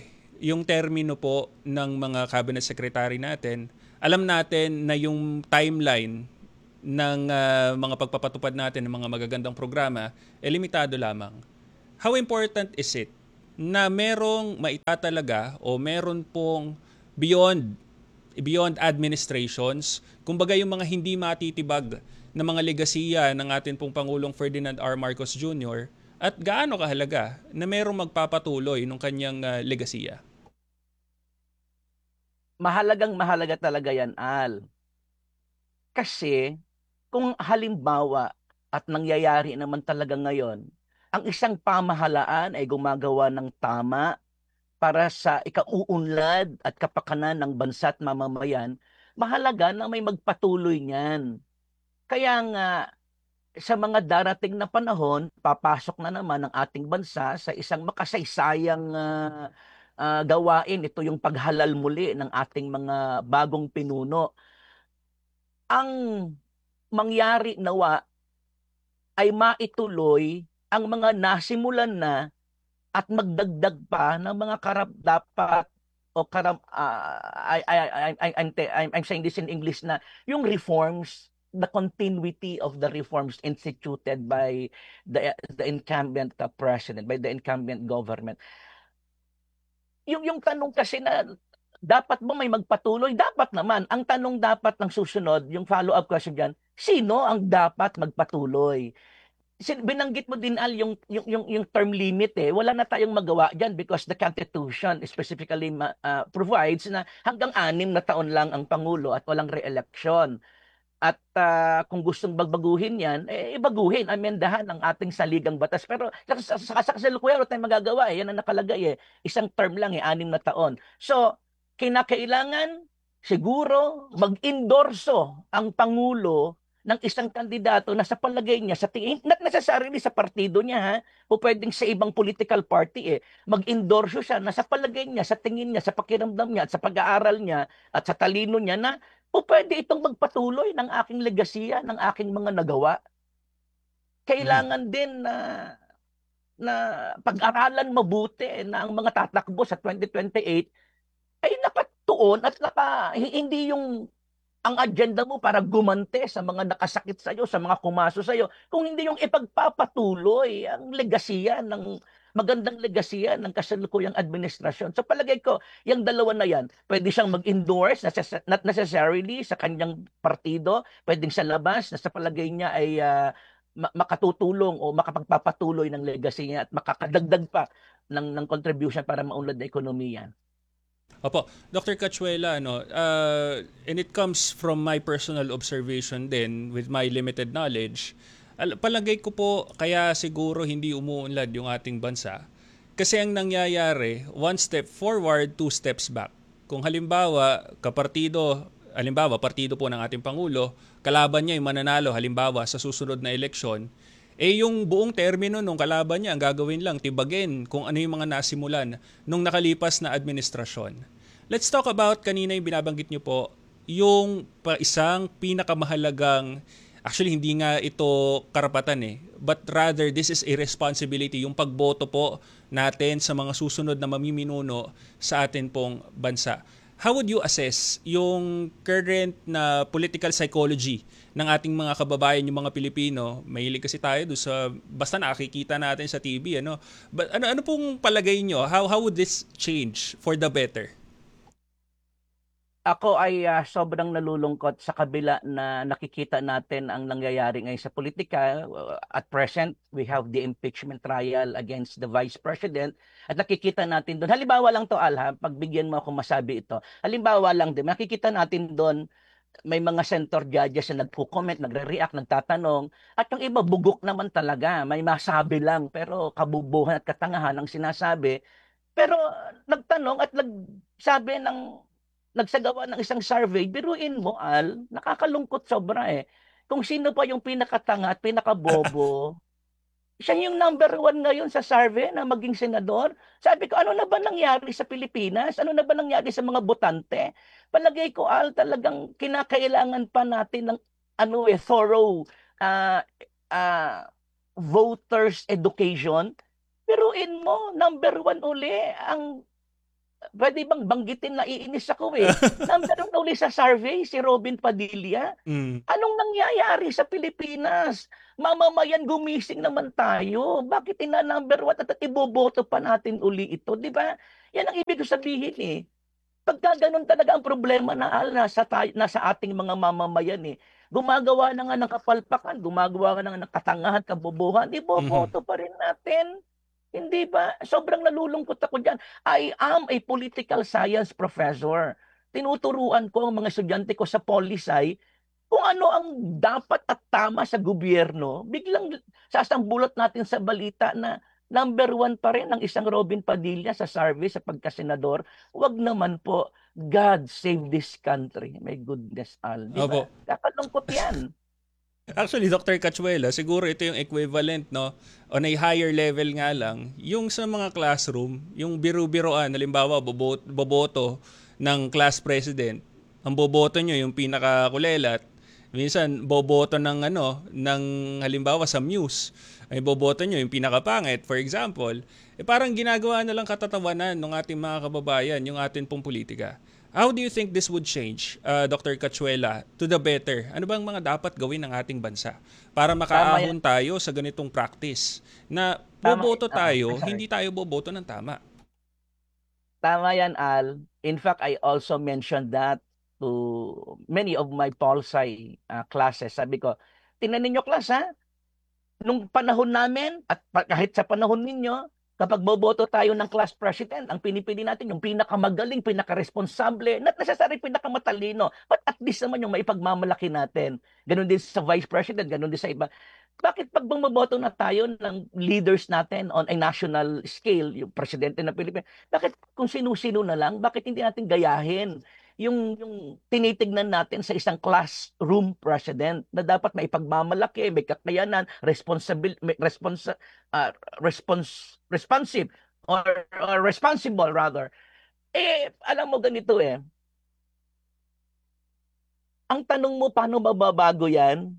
yung termino po ng mga cabinet secretary natin, alam natin na yung timeline ng uh, mga pagpapatupad natin ng mga magagandang programa, eh limitado lamang. How important is it na merong maitatalaga o meron pong beyond beyond administrations, kumbaga yung mga hindi matitibag na mga legasiya ng atin pong Pangulong Ferdinand R. Marcos Junior at gaano kahalaga na merong magpapatuloy ng kanyang uh, legasiya? Mahalagang mahalaga talaga yan, Al. Kasi kung halimbawa at nangyayari naman talaga ngayon, ang isang pamahalaan ay gumagawa ng tama para sa ikauunlad at kapakanan ng bansa at mamamayan, mahalaga na may magpatuloy niyan. Kaya nga, sa mga darating na panahon, papasok na naman ang ating bansa sa isang makasaysayang uh, uh, gawain. Ito yung paghalal muli ng ating mga bagong pinuno. Ang mangyari nawa ay maituloy ang mga nasimulan na at magdagdag pa ng mga karap-dapat o karap uh, I, I, I, I, I'm, I'm, I'm saying this in English na yung reforms, the continuity of the reforms instituted by the the incumbent president, by the incumbent government. Yung yung tanong kasi na dapat ba may magpatuloy? Dapat naman. Ang tanong dapat ng susunod, yung follow-up question diyan, sino ang dapat magpatuloy? Binanggit mo din, Al, yung, yung, yung, yung term limit eh. Wala na tayong magawa dyan because the Constitution specifically uh, provides na hanggang anim na taon lang ang Pangulo at walang re-election. At uh, kung gustong bagbaguhin yan, eh, baguhin, amendahan ang ating saligang batas. Pero sa, sa, sa kasalukuyan, wala tayong magagawa eh. Yan ang nakalagay eh. Isang term lang eh, anim na taon. So, kinakailangan siguro mag-endorso ang Pangulo ng isang kandidato na sa palagay niya, sa tingin, not necessarily sa partido niya, ha? O pwedeng sa ibang political party, eh. Mag-endorso siya na sa palagay niya, sa tingin niya, sa pakiramdam niya, at sa pag-aaral niya, at sa talino niya na, o pwede itong magpatuloy ng aking legasiya, ng aking mga nagawa. Kailangan hmm. din na, na pag-aralan mabuti na ang mga tatakbo sa twenty twenty-eight ay nakatuon at naka, hindi yung ang agenda mo para gumante sa mga nakasakit sa iyo, sa mga kumaso sa iyo, kung hindi yung ipagpapatuloy ang legasiya ng magandang legasiya ng kasalukuyang administrasyon. So palagay ko, yung dalawa na yan, pwede siyang mag-endorse, not necessarily sa kanyang partido, pwedeng sa labas, na sa palagay niya ay uh, makatutulong o makapagpapatuloy ng legasiya at makakadagdag pa ng, ng contribution para maunlad na ekonomiya. Opo, Doctor Cachuela, ano, uh, and it comes from my personal observation din with my limited knowledge, palagay ko po kaya siguro hindi umuunlad yung ating bansa kasi ang nangyayari, one step forward, two steps back. Kung halimbawa, kapartido, halimbawa, partido po ng ating Pangulo, kalaban niya yung mananalo, halimbawa, sa susunod na eleksyon, eh yung buong termino nung kalaban niya, ang gagawin lang, tibagin kung ano yung mga nasimulan nung nakalipas na administrasyon. Let's talk about kanina yung binabanggit niyo po, yung isang pinakamahalagang, actually hindi nga ito karapatan eh, but rather this is a responsibility, yung pagboto po natin sa mga susunod na mamiminuno sa atin pong bansa. How would you assess yung current na political psychology ng ating mga kababayan, yung mga Pilipino? Mahilig kasi tayo doon sa, basta nakikita natin sa T V, ano? But ano, ano pong palagay nyo? How, how would this change for the better? Ako ay uh, sobrang nalulungkot sa kabila na nakikita natin ang nangyayari ngayon sa politika. At present, we have the impeachment trial against the Vice President. At nakikita natin doon, halimbawa lang to Al, ha, pagbigyan mo ako masabi ito. Halimbawa lang din, nakikita natin doon, may mga censor judges na nagko-comment, nagre-react, nagtatanong. At yung iba, bugok naman talaga. May masabi lang, pero kabubuhan at katangahan ang sinasabi. Pero nagtanong at nagsabi ng nagsagawa ng isang survey, biruin mo, Al, nakakalungkot sobra eh. Kung sino pa yung pinakatanga at pinakabobo, siya yung number one ngayon sa survey na maging senador. Sabi ko, ano na ba nangyari sa Pilipinas? Ano na ba nangyari sa mga botante? Palagay ko, Al, talagang kinakailangan pa natin ng ano eh, thorough uh, uh, voters education. Biruin mo, number one uli ang pwede bang banggitin, naiinis ako eh. Number one uli sa survey, si Robin Padilla. Mm. Anong nangyayari sa Pilipinas? Mamamayan, gumising naman tayo. Bakit ina number one at iboboto pa natin uli ito? Di ba? Yan ang ibig sabihin eh. Pagka ganun talaga ang problema na al, nasa, tayo, nasa ating mga mamamayan eh. Gumagawa na nga ng kapalpakan, gumagawa na nga ng katangahan, kabobohan, iboboto pa rin natin. Hindi ba? Sobrang nalulungkot ako dyan. I am a political science professor. Tinuturuan ko ang mga estudyante ko sa Poli-Sci kung ano ang dapat at tama sa gobyerno. Biglang sasambulot natin sa balita na number one pa rin ang isang Robin Padilla sa survey sa pagkasenador. Huwag naman po. God save this country. My goodness, Al. Di ba? Kakalungkot yan. Actually, Doctor Cachuela, siguro ito yung equivalent, no? On a higher level nga lang, yung sa mga classroom, yung biru-biroan, halimbawa, boboto, boboto ng class president, ang boboto nyo yung pinakakulelat, minsan boboto ng ano, ng halimbawa sa Muse, ay boboto nyo yung pinakapangit, for example, eh parang ginagawa na lang katatawanan ng ating mga kababayan, yung ating pong politika. How do you think this would change, uh, Doctor Cachuela, to the better? Ano bang mga dapat gawin ng ating bansa para makaahon tayo sa ganitong practice na boboto tayo, hindi tayo boboto ng tama? Tama yan, Al. In fact, I also mentioned that to many of my Pol-Sci uh, classes. Sabi ko, tingnan ninyo class ha, nung panahon namin at kahit sa panahon ninyo, kapag boboto tayo ng class president, ang pinipili natin yung pinakamagaling, pinakaresponsable, not necessarily pinakamatalino, but at least naman yung maipagmamalaki natin. Ganon din sa vice president, ganon din sa iba. Bakit pag bumoboto na tayo ng leaders natin on a national scale, yung presidente ng Pilipinas, bakit kung sino-sino na lang, bakit hindi natin gayahin yung, yung tinitignan natin sa isang classroom president na dapat may pagmamalaki, may kakayanan, responsible, may responsa, uh, response, responsive, or, or responsible rather. Eh, alam mo ganito eh, ang tanong mo paano mababago yan,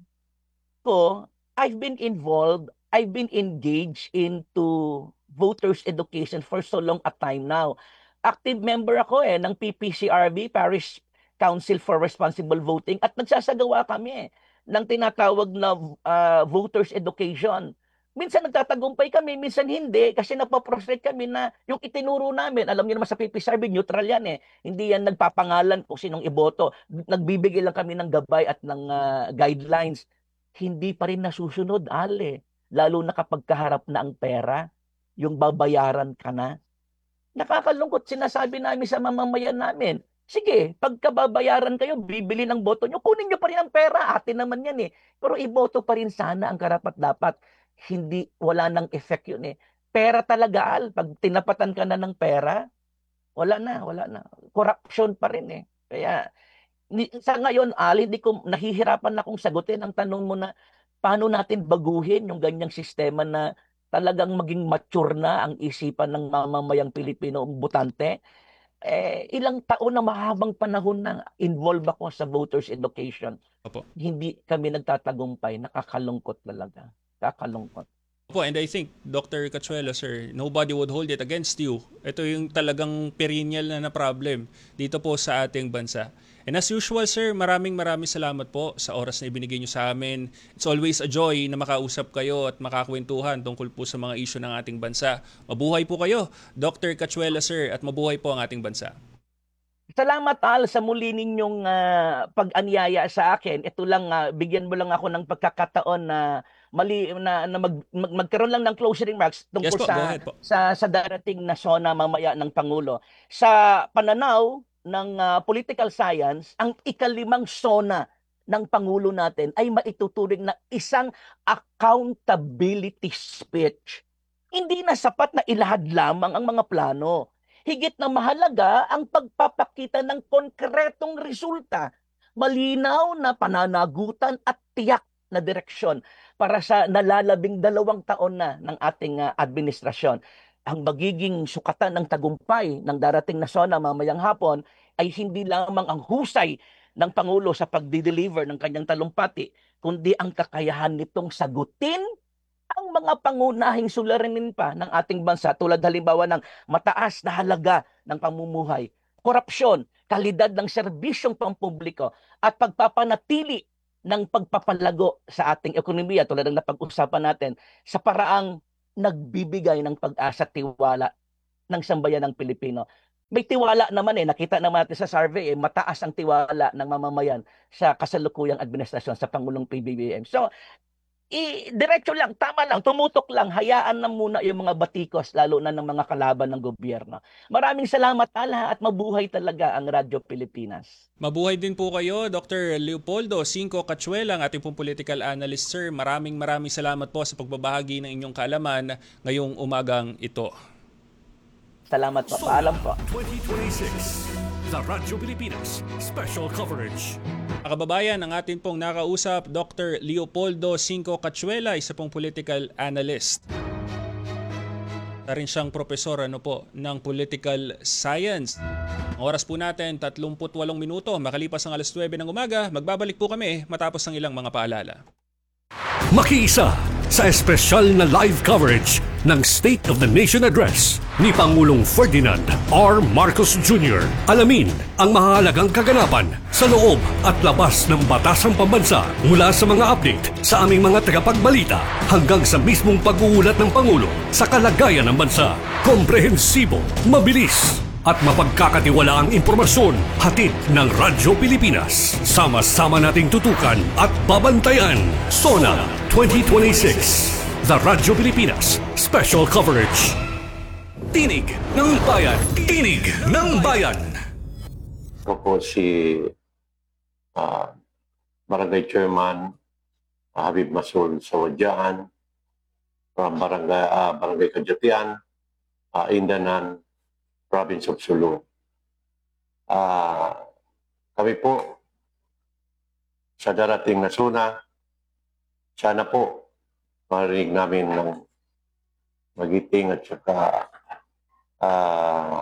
ko, I've been involved, I've been engaged into voters education for so long a time now. Active member ako eh ng P P C R B, Parish Council for Responsible Voting, at nagsasagawa kami ng tinatawag na uh, voters education. Minsan nagtatagumpay kami, minsan hindi, kasi napaprostate kami na yung itinuro namin, alam niyo naman sa P P C R B, neutral yan eh. Hindi yan nagpapangalan kung sinong iboto. Nagbibigay lang kami ng gabay at ng uh, guidelines. Hindi pa rin nasusunod, Ale. Lalo na kapag kaharap na ang pera, yung babayaran ka na. Nakakalungkot, sinasabi namin sa mamamayan namin, sige, pagkababayaran kayo, bibili ng boto nyo, kunin nyo pa rin ang pera, atin naman yan eh. Pero iboto pa rin sana ang karapat-dapat. Hindi, wala nang effect yun eh. Pera talaga, Al. Pag tinapatan ka na ng pera, wala na, wala na. Corruption pa rin eh. Kaya, ni, sa ngayon, Al, hindi ko, nahihirapan na akong sagutin ang tanong mo na, paano natin baguhin yung ganyang sistema na talagang maging mature na ang isipan ng mamamayang Pilipino botante. Eh, ilang taon na mahabang panahon na involved ako sa voters education. Opo. Hindi kami nagtatagumpay. Nakakalungkot talaga. Nakakalungkot. Opo, and I think, Doctor Cachuela, sir, nobody would hold it against you. Ito yung talagang perennial na na problem dito po sa ating bansa. And as usual, sir, maraming maraming salamat po sa oras na ibinigay nyo sa amin. It's always a joy na makausap kayo at makakwentuhan tungkol po sa mga issue ng ating bansa. Mabuhay po kayo, Doctor Cachuela, sir, at mabuhay po ang ating bansa. Salamat, Al, sa muli ninyong uh, pag-anyaya sa akin. Ito lang, uh, bigyan mo lang ako ng pagkakataon na mali na, na mag, mag, magkaroon lang ng closing remarks tungkol yes, po, sa, sa sa darating na SONA mamaya ng Pangulo. Sa pananaw ng uh, political science, ang ikalimang SONA ng Pangulo natin ay maituturing na isang accountability speech. Hindi na sapat na ilahad lamang ang mga plano. Higit na mahalaga ang pagpapakita ng konkretong resulta, malinaw na pananagutan at tiyak na direksyon para sa nalalabing dalawang taon na ng ating uh, administrasyon. Ang magiging sukatan ng tagumpay ng darating na SONA mamayang hapon ay hindi lamang ang husay ng Pangulo sa pagdi-deliver ng kanyang talumpati, kundi ang kakayahan nitong sagutin ang mga pangunahing suliranin pa ng ating bansa tulad halimbawa ng mataas na halaga ng pamumuhay, korupsyon, kalidad ng serbisyong pampubliko at pagpapanatili ng pagpapalago sa ating ekonomiya tulad ng napag-usapan natin sa paraang nagbibigay ng pag-asa at tiwala ng sambayanang Pilipino. May tiwala naman eh, nakita naman natin sa survey eh, mataas ang tiwala ng mamamayan sa kasalukuyang administrasyon sa Pangulong P B B M. So, I, diretso lang, tama lang, tumutok lang, hayaan na muna yung mga batikos, lalo na ng mga kalaban ng gobyerno. Maraming salamat ala at mabuhay talaga ang Radyo Pilipinas. Mabuhay din po kayo, Doctor Leopoldo Cinco Cachuela, ang ating pong political analyst, sir. Maraming maraming salamat po sa pagbabahagi ng inyong kaalaman ngayong umagang ito. Salamat po, paalam po. twenty twenty-six, The Radyo Pilipinas Special Coverage. Mga kababayan, ang ating pong nakausap, Doctor Leopoldo Cinco Cachuela, isa pong political analyst. Na rin siyang profesor ano po, ng political science. Ang oras po natin, tatlumpu't walong minuto. Makalipas ang alas nuwebe ng umaga, magbabalik po kami matapos ang ilang mga paalala. Makiisa sa espesyal na live coverage ng State of the Nation Address ni Pangulong Ferdinand R. Marcos Junior Alamin ang mahalagang kaganapan sa loob at labas ng batasang pambansa mula sa mga update sa aming mga tagapagbalita hanggang sa mismong pag-uulat ng Pangulo sa kalagayan ng bansa. Komprehensibo, mabilis at mapagkakatiwalaang impormasyon hatid ng Radyo Pilipinas. Sama-sama nating tutukan at babantayan. SONA twenty twenty-six, The Radyo Pilipinas Special Coverage. Tinig ng Bayan, Tinig ng Bayan. Ako po si uh, Barangay Chairman uh, Habib Masul Sawadyaan from Barangay, uh, Barangay Kajatian, uh, Indanan, Province of Sulu. Uh, kami po sa darating na suna, sana po marinig namin ng magiting at saka uh,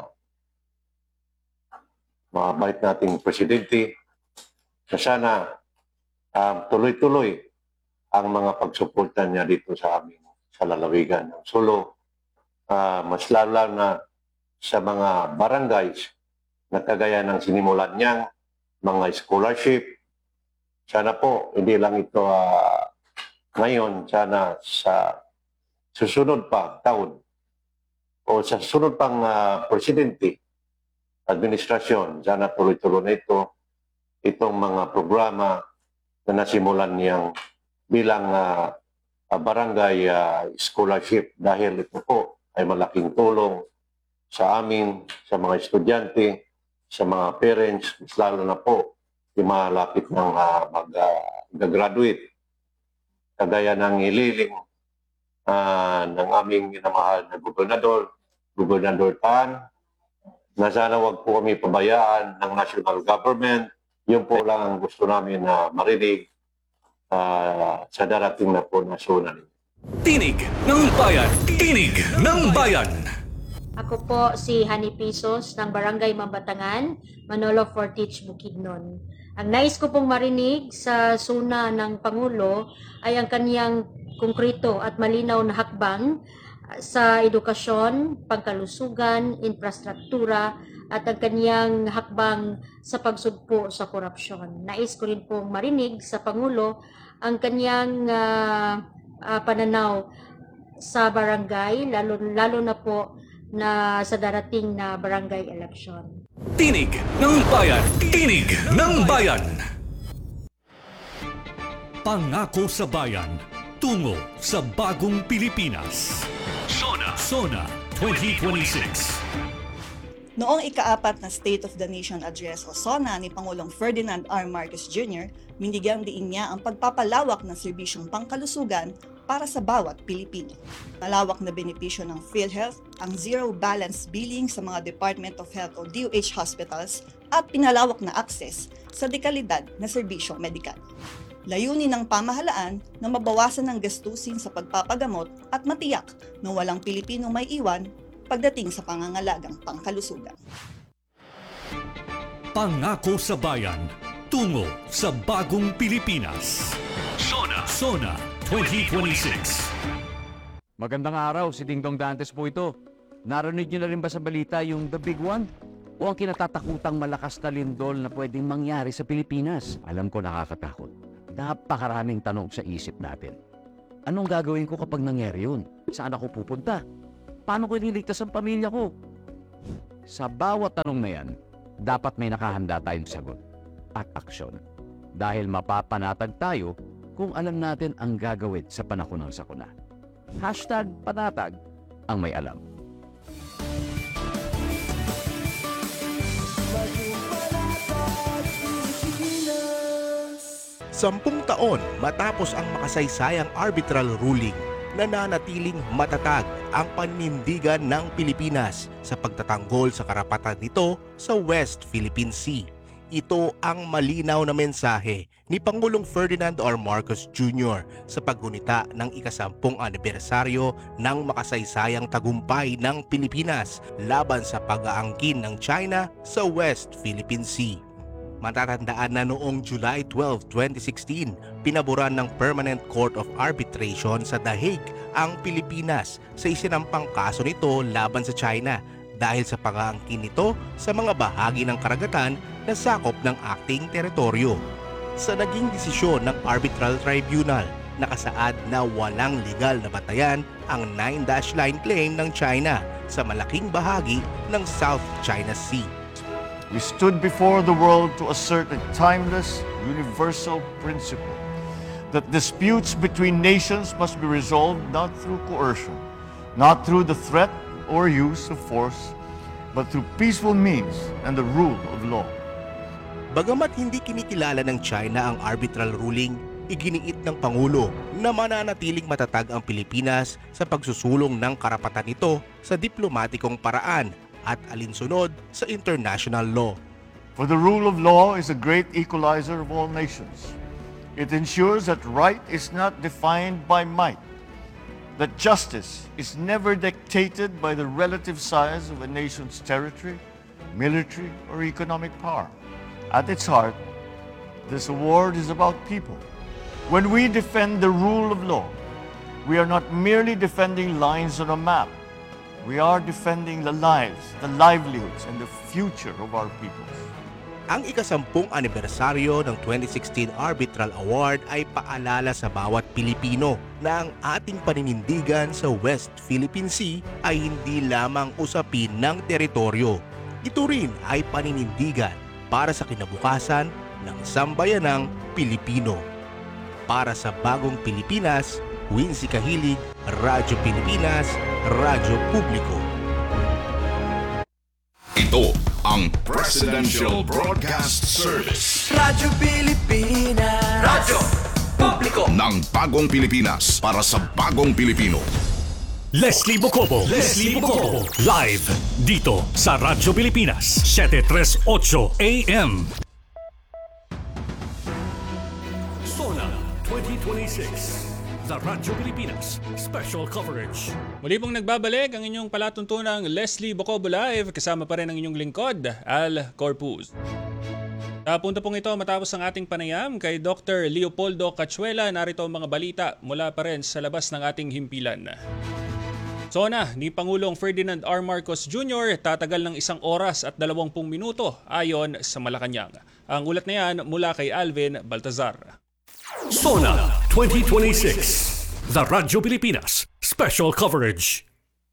mabait nating presidente na sana um, tuloy-tuloy ang mga pagsuporta niya dito sa amin sa lalawigan ng Sulu. Uh, mas lalo na sa mga barangays na kagaya ng sinimulan niyang mga scholarship. Sana po, hindi lang ito uh, ngayon, sana sa susunod pa taon o sa susunod pang uh, presidente, administrasyon, sana tuloy-tuloy na ito, itong mga programa na nasimulan niyang bilang uh, uh, barangay uh, scholarship dahil ito po ay malaking tulong sa amin, sa mga estudyante, sa mga parents, lalo na po yung malapit ng uh, mag-graduate. Uh, Kagaya ng ililing uh, ng aming minamahal na gobernador, Gobernador Tan, na sana wag po kami pabayaan ng national government. Yun po lang ang gusto namin na marinig uh, sa darating na po na sunan. Tinig ng Bayan, Tinig ng Bayan. Ako po si Hani Pisos ng Barangay Mambatangan, Manolo Fortich, Bukidnon. Ang nais ko pong marinig sa suna ng Pangulo ay ang kaniyang konkreto at malinaw na hakbang sa edukasyon, pangkalusugan, infrastruktura at ang kaniyang hakbang sa pagsugpo sa korupsyon. Nais ko rin pong marinig sa Pangulo ang kaniyang uh, uh, pananaw sa barangay, lalo, lalo na po na sa darating na barangay election. Tinig ng Bayan, Tinig ng Bayan. Pangako sa bayan, tungo sa bagong Pilipinas. SONA, SONA twenty twenty-six. Noong ikaapat na State of the Nation Address o SONA ni Pangulong Ferdinand R. Marcos Junior, minigyang diin niya ang pagpapalawak ng serbisyong pangkalusugan para sa bawat Pilipino. Malawak na benepisyo ng PhilHealth, ang zero balance billing sa mga Department of Health o D O H hospitals at pinalawak na access sa dekalidad na serbisyong medikal. Layunin ng pamahalaan na mabawasan ang gastusin sa pagpapagamot at matiyak na walang Pilipino may iwan pagdating sa pangangalagang pangkalusugan. Pangako sa bayan, tungo sa bagong Pilipinas. SONA, SONA twenty twenty-six. Magandang araw, si Dingdong Dantes po ito. Narinig niyo na rin ba sa balita yung The Big One? O ang kinatatakutang malakas na lindol na pwedeng mangyari sa Pilipinas? Alam ko nakakatakot. Napakaraming tanong sa isip natin. Anong gagawin ko kapag nangyari yun? Saan ako pupunta? Paano ko ililigtas ang pamilya ko? Sa bawat tanong na yan, dapat may nakahanda tayong sagot at aksyon. Dahil mapapanatag tayo kung alam natin ang gagawin sa panahon ng sakuna. Hashtag panatag ang may alam. Sampung taon matapos ang makasaysayang arbitral ruling, nananatiling matatag ang paninindigan ng Pilipinas sa pagtatanggol sa karapatan nito sa West Philippine Sea. Ito ang malinaw na mensahe ni Pangulong Ferdinand R. Marcos Junior sa paggunita ng ikasampung anibersaryo ng makasaysayang tagumpay ng Pilipinas laban sa pag-aangkin ng China sa West Philippine Sea. Matatandaan na noong July twelfth, twenty sixteen, pinaboran ng Permanent Court of Arbitration sa The Hague ang Pilipinas sa isinampang kaso nito laban sa China dahil sa pag-aangkin nito sa mga bahagi ng karagatan na sakop ng ating teritoryo. Sa naging desisyon ng Arbitral Tribunal, nakasaad na walang legal na batayan ang nine dash line claim ng China sa malaking bahagi ng South China Sea. We stood before the world to assert a timeless, universal principle that disputes between nations must be resolved not through coercion, not through the threat or use of force, but through peaceful means and the rule of law. Bagamat hindi kinikilala ng China ang arbitral ruling, iginiit ng Pangulo na mananatiling matatag ang Pilipinas sa pagsusulong ng karapatan nito sa diplomatikong paraan at alinsunod sa international law. For the rule of law is a great equalizer of all nations. It ensures that right is not defined by might, that justice is never dictated by the relative size of a nation's territory, military, or economic power. At its heart, this award is about people. When we defend the rule of law, we are not merely defending lines on a map. We are defending the lives, the livelihoods, and the future of our peoples. Ang ikasampung anibersaryo ng twenty sixteen Arbitral Award ay paalala sa bawat Pilipino na ang ating paninindigan sa West Philippine Sea ay hindi lamang usapin ng teritoryo. Ito rin ay paninindigan para sa kinabukasan ng sambayanang Pilipino. Para sa bagong Pilipinas, Wincy Kahilig, Radyo Pilipinas, Radyo Publiko. Ito ang Presidential Broadcast Service. Radyo Pilipinas. Radyo Publiko. Ng bagong Pilipinas para sa bagong Pilipino. Leslie Bocobo, Leslie Bocobo, live dito sa Radyo Pilipinas, seven thirty-eight A M. Sona twenty twenty-six. Sa Radyo Pilipinas, special coverage. Muli pong nagbabalik ang inyong palatuntunang Leslie Bocobo Live, kasama pa rin ang inyong lingkod, Al Corpus. Napunta pong ito matapos ang ating panayam kay Doctor Leopoldo Cachuela. Narito ang mga balita mula pa rin sa labas ng ating himpilan. Sona ni Pangulong Ferdinand R. Marcos Junior tatagal ng isang oras at dalawampung minuto ayon sa Malacanang. Ang ulat na yan mula kay Alvin Baltazar. Sona twenty twenty-six. The Radyo Pilipinas special coverage.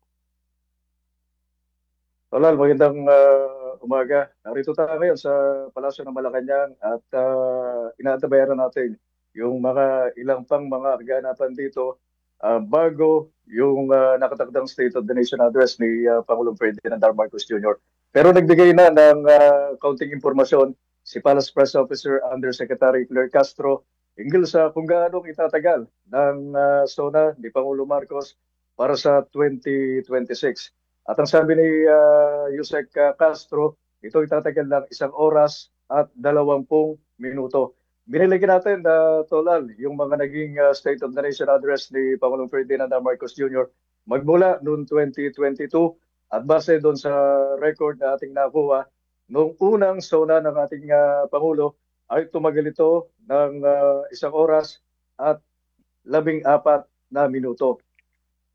Tolal, magandang uh, umaga. Narito tayo ngayon sa Palasyo ng Malacanang at uh, inaantabayan natin yung mga ilang pang mga kaganapan dito uh, bago yung uh, nakatakdang State of the Nation Address ni uh, Pangulong Ferdinand R. Marcos Junior Pero nagbigay na ng uh, kaunting impormasyon si Palace Press Officer Undersecretary Claire Castro hinggil sa kung gaano itatagal ng uh, SONA ni Pangulo Marcos para sa twenty twenty-six. At ang sabi ni uh, Yusek uh, Castro, ito itatagal ng isang oras at dalawampung minuto. Binilagyan natin, uh, Tolal, yung mga naging uh, State of the Nation Address ni Pangulong Ferdinand R. Marcos Junior magmula noong twenty twenty-two at base doon sa record na ating nakuha, noong unang SONA ng ating uh, Pangulo, ay tumagal ito ng uh, isang oras at labing apat na minuto.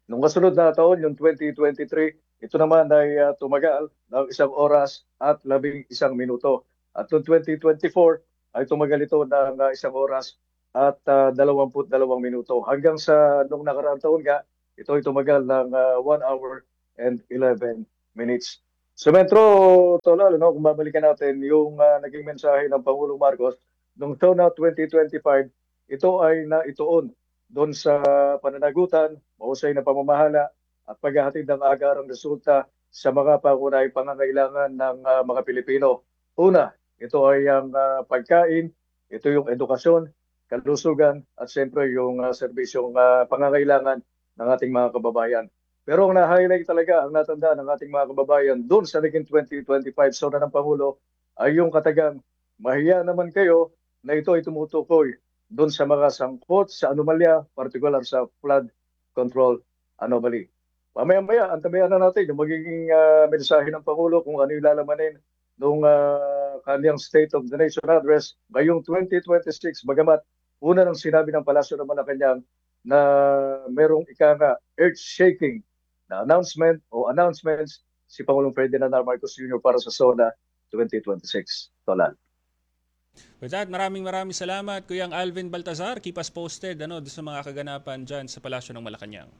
Nung kasunod na taon, yung twenty twenty-three, ito naman ay uh, tumagal ng isang oras at labing isang minuto. At noong twenty twenty-four ay tumagal ito ng uh, isang oras at uh, dalawamput dalawang minuto. Hanggang sa nung nakaraang taon nga, ito ay tumagal ng uh, one hour and eleven minutes. So Metro, Tolal, no, kung babalikan natin yung uh, naging mensahe ng Pangulong Marcos, noong taon na twenty twenty-five, ito ay naituon doon sa pananagutan, mahusay na pamamahala at paghahatid ng agarang resulta sa mga pangunahing pangangailangan ng uh, mga Pilipino. Una, ito ay ang uh, pagkain, ito yung edukasyon, kalusugan at siyempre yung uh, serbisyong uh, pangangailangan ng ating mga kababayan. Pero ang na-highlight talaga, ang natanda ng ating mga kababayan doon sa naging twenty twenty-five sona ng Pangulo ay yung katagang, mahiya naman kayo na ito ay tumutukoy doon sa mga sangkot sa anomalya, particular sa flood control anomaly. Mamaya-maya, antabayan na natin yung magiging uh, mensahe ng Pangulo kung ano yung lalamanin ng uh, kanyang State of the Nation Address ngayong twenty twenty-six. Bagamat una nang sinabi ng Palasyo ng Malacanang na merong ika nga earth-shaking na announcement o announcements si Pangulong Ferdinand R. Marcos Junior para sa SONA twenty twenty-six. Tolan. With that, maraming maraming salamat Kuyang Alvin Baltazar. Keep us posted ano, sa mga kaganapan dyan sa Palasyo ng Malacanang.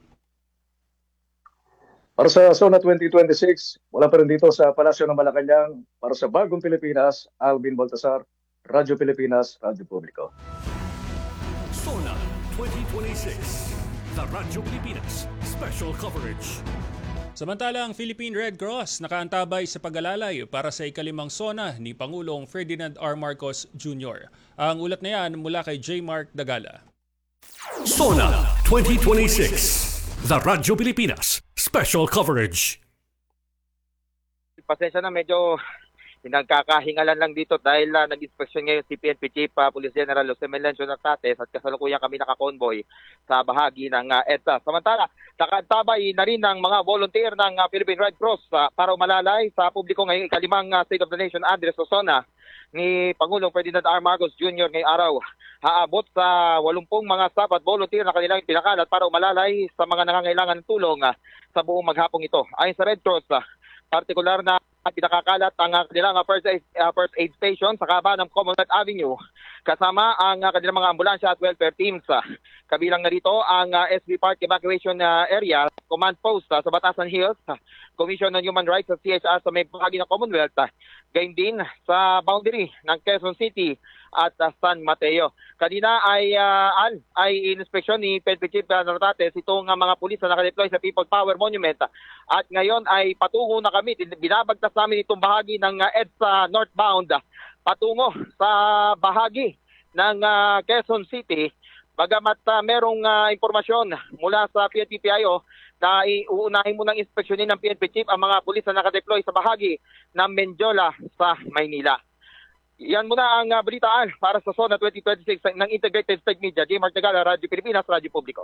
Para sa SONA twenty twenty-six, wala pa rin dito sa Palasyo ng Malacanang. Para sa Bagong Pilipinas, Alvin Baltazar, Radyo Pilipinas, Radyo Publiko. SONA twenty twenty-six, the Radyo Pilipinas Special Coverage. Samantala, ang Philippine Red Cross nakaantabay sa pag-alalay para sa ikalimang SONA ni Pangulong Ferdinand R. Marcos Junior Ang ulat na yan mula kay J. Mark Dagala. SONA twenty twenty-six, the Radyo Pilipinas Special Coverage. Pasensya na, medyo pinagkakahingalan lang dito dahil uh, nag-inspeksyon ngayon si P N P Chief uh, Police General Jose Melencio Nartates at kasalukuyan kami nakakonvoy sa bahagi ng uh, EDSA. Samantala, nakaantabay na rin ng mga volunteer ng uh, Philippine Red Cross uh, para umalalay sa publiko ngayong ikalimang uh, State of the Nation Address o SONA ni Pangulong Ferdinand R. Marcos Junior ngayong araw. Haabot sa walumpung mga staff at volunteer na kanilang pinakalat para umalalay sa mga nangangailangan ng tulong uh, sa buong maghapong ito. Ayon sa Red Cross, uh, partikular na pinakakalat ang uh, kanilang uh, first, aid, uh, first aid station sa kaba ng Commonwealth Avenue kasama ang uh, kanilang mga ambulansya at welfare teams. Uh, kabilang na rito ang uh, S B Park Evacuation uh, Area, Command Post uh, sa Batasan Hills, uh, Commission on Human Rights at C H R sa may bahagi ng Commonwealth, uh, gayon din sa boundary ng Quezon City at uh, San Mateo. Kanina ay uh, al, ay inspeksyon ni P N P Chief Nartates itong uh, mga pulis na nakadeploy sa People Power Monument uh, at ngayon ay patungo na kami, binabagtas namin itong bahagi ng uh, EDSA northbound uh, patungo sa bahagi ng uh, Quezon City. Bagamat uh, merong uh, impormasyon mula sa P N P P I O na iuunahin mo ng inspeksyonin ng P N P Chief ang mga pulis na nakadeploy sa bahagi ng Menjola sa Maynila. Yan muna ang uh, balitaan para sa SONA twenty twenty-six ng Integrated State Media. J. Mark Dagala, Radyo Pilipinas, Radyo Publiko.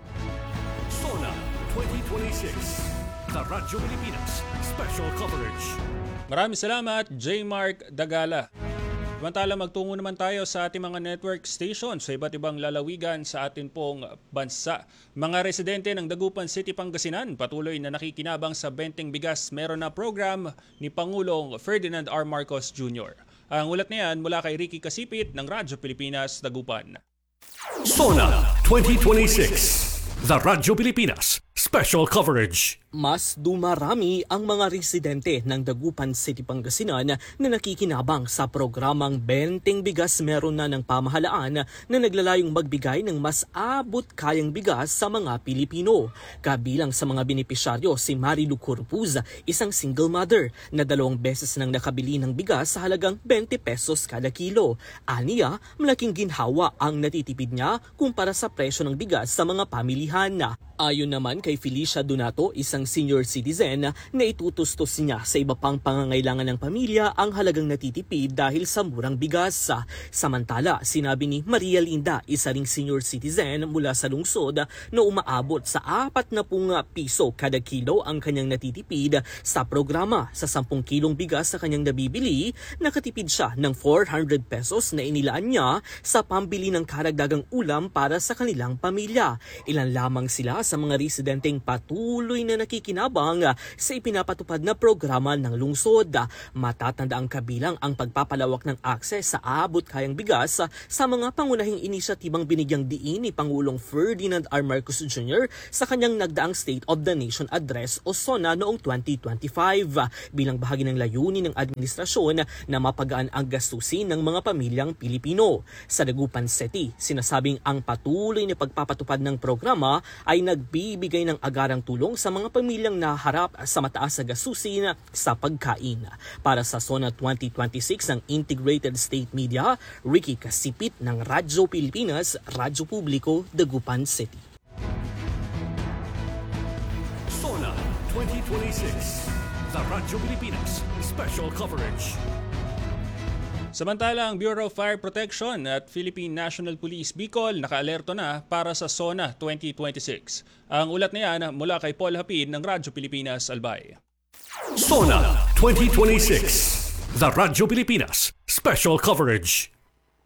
SONA twenty twenty-six, the Radyo Pilipinas Special Coverage. Maraming salamat, J. Mark Dagala. Samantala, magtungo naman tayo sa ating mga network stations sa iba't ibang lalawigan sa atin pong bansa. Mga residente ng Dagupan City, Pangasinan, patuloy na nakikinabang sa Benteng Bigas Meron Na program ni Pangulong Ferdinand R. Marcos Junior Ang ulat na yan mula kay Ricky Kasipit ng Radyo Pilipinas, Dagupan. SONA twenty twenty-six, the Radyo Pilipinas Special Coverage. Mas dumarami ang mga residente ng Dagupan City, Pangasinan na nakikinabang sa programang Benteng Bigas Meron Na ng pamahalaan na naglalayong magbigay ng mas abot kayang bigas sa mga Pilipino. Kabilang sa mga benepisyaryo si Marilu Corpuz, isang single mother na dalawang beses nang nakabili ng bigas sa halagang twenty pesos kada kilo. Aniya, malaking ginhawa ang natitipid niya kumpara sa presyo ng bigas sa mga pamilihan. Ayon naman kay Felicia Donato, isang senior citizen, na itutustos niya sa iba pang pangangailangan ng pamilya ang halagang natitipid dahil sa murang bigas. Samantala, sinabi ni Maria Linda, isa ring senior citizen mula sa lungsod, na umaabot sa apat na pung piso kada kilo ang kanyang natitipid sa programa. Sa sampung kilong bigas sa kanyang nabibili, nakatipid siya ng four hundred pesos na inilaan niya sa pambili ng karagdagang ulam para sa kanilang pamilya. Ilan lamang sila sa sa mga residenteng patuloy na nakikinabang sa ipinapatupad na programa ng lungsod. Matatanda ang kabilang ang pagpapalawak ng akses sa abot kayang bigas sa mga pangunahing inisyatibang binigyang diin ni Pangulong Ferdinand R. Marcos Junior sa kanyang nagdaang State of the Nation Address o SONA noong twenty twenty-five bilang bahagi ng layunin ng administrasyon na mapagaan ang gastusin ng mga pamilyang Pilipino. Sa Dagupan City, sinasabing ang patuloy na pagpapatupad ng programa ay nagbibigay ng agarang tulong sa mga pamilyang naharap sa mataas na gastusin sa pagkain. Para sa SONA twenty twenty-six ng Integrated State Media, Ricky Kasipit ng Radyo Pilipinas, Radyo Publiko, Dagupan City. SONA twenty twenty-six, sa Radyo Pilipinas, special coverage. Samantala, ang Bureau of Fire Protection at Philippine National Police Bicol nakaalerto na para sa SONA twenty twenty-six. Ang ulat na yan mula kay Paul Hapin ng Radyo Pilipinas, Albay. SONA twenty twenty-six, sa Radyo Pilipinas, special coverage.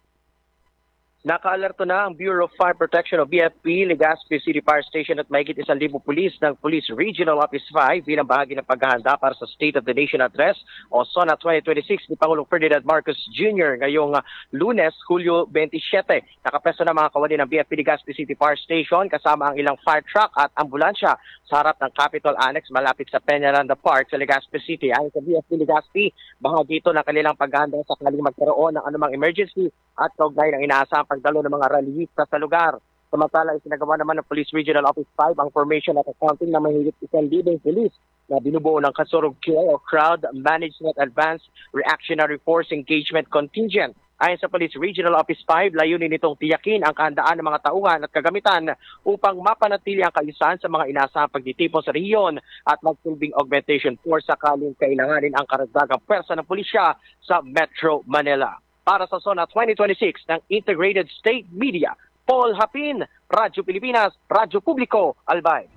Nakaalerto na ang Bureau of Fire Protection o B F P, Legazpi City Fire Station at mahigit isang libo pulis ng Police Regional Office five bilang bahagi ng paghahanda para sa State of the Nation Address o SONA twenty twenty-six ni Pangulong Ferdinand Marcos Junior ngayong Lunes, Hulyo twenty-seven. Nakapreso na mga kawani ng B F P Legazpi City Fire Station kasama ang ilang fire truck at ambulansya sa harap ng Capitol Annex malapit sa Peñaranda Park sa Legazpi City. Ayon sa B F P Legazpi, bahagi ito ng kanilang paghahanda sakaling magkaroon ng anumang emergency at kaugnay ng inaasahang pagdalo ng mga rallyista sa lugar. Samantala, isinagawa naman ng Police Regional Office five ang formation at accounting ng mahigit isang libong pulis na binubuo ng Kasurog K I o Crowd Management Advanced Reactionary Force Engagement Contingent. Ayon sa Police Regional Office five, layunin nitong tiyakin ang kahandaan ng mga tauhan at kagamitan upang mapanatili ang kaayusan sa mga inaasahang pagtitipon sa rehiyon at magsilbing augmentation force sakaling kailanganin ang karagdagang pwersa ng pulisya sa Metro Manila. Para sa SONA twenty twenty-six ng Integrated State Media, Paul Hapin, Radyo Pilipinas, Radyo Publiko, Albay.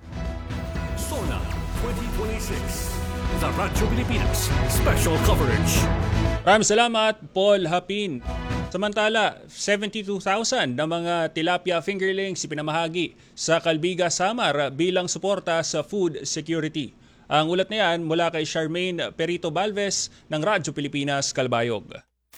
SONA twenty twenty-six, sa Radyo Pilipinas, special coverage. Maraming salamat, Paul Hapin. Samantala, seventy-two thousand na mga tilapia fingerlings ipinamahagi sa Calbiga, Samar bilang suporta sa food security. Ang ulat na yan mula kay Charmaine Perito Balves ng Radyo Pilipinas, Calbayog.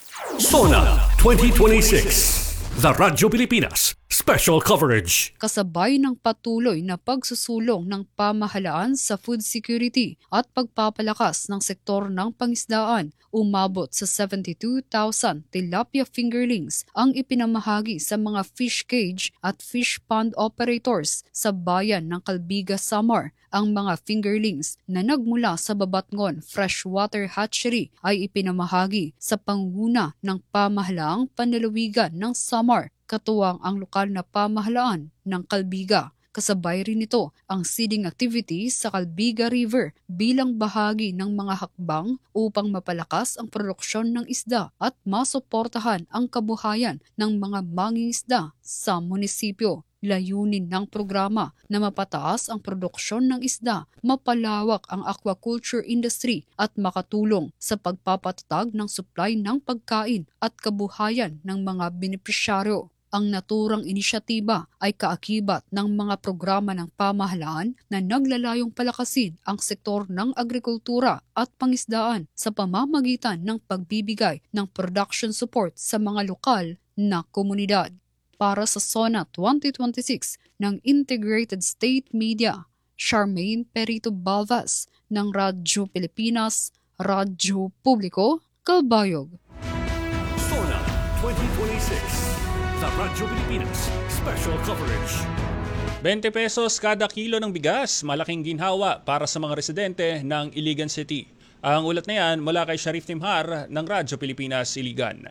SONA twenty twenty-six, sa Radyo Pilipinas, special coverage. Kasabay ng patuloy na pagsusulong ng pamahalaan sa food security at pagpapalakas ng sektor ng pangisdaan, umabot sa seventy-two thousand tilapia fingerlings ang ipinamahagi sa mga fish cage at fish pond operators sa bayan ng Calbiga, Samar. Ang mga fingerlings na nagmula sa Babatngon Freshwater Hatchery ay ipinamahagi sa panguna ng pamahalaang panlalawigan ng Samar, katuwang ang lokal na pamahalaan ng Calbiga. Kasabay rin ito ang seeding activities sa Calbiga River bilang bahagi ng mga hakbang upang mapalakas ang produksyon ng isda at masuportahan ang kabuhayan ng mga mangingisda sa munisipyo. Layunin ng programa na mapataas ang produksyon ng isda, mapalawak ang aquaculture industry at makatulong sa pagpapatatag ng supply ng pagkain at kabuhayan ng mga benepisyaryo. Ang naturang inisyatiba ay kaakibat ng mga programa ng pamahalaan na naglalayong palakasin ang sektor ng agrikultura at pangisdaan sa pamamagitan ng pagbibigay ng production support sa mga lokal na komunidad. Para sa SONA twenty twenty-six ng Integrated State Media, Charmaine Perito Balvas ng Radyo Pilipinas, Radyo Publiko, Calbayog. SONA twenty twenty-six, sa Radyo Pilipinas, special coverage. twenty pesos kada kilo ng bigas, malaking ginhawa para sa mga residente ng Iligan City. Ang ulat na yan mula kay Sharif Timhar ng Radyo Pilipinas, Iligan.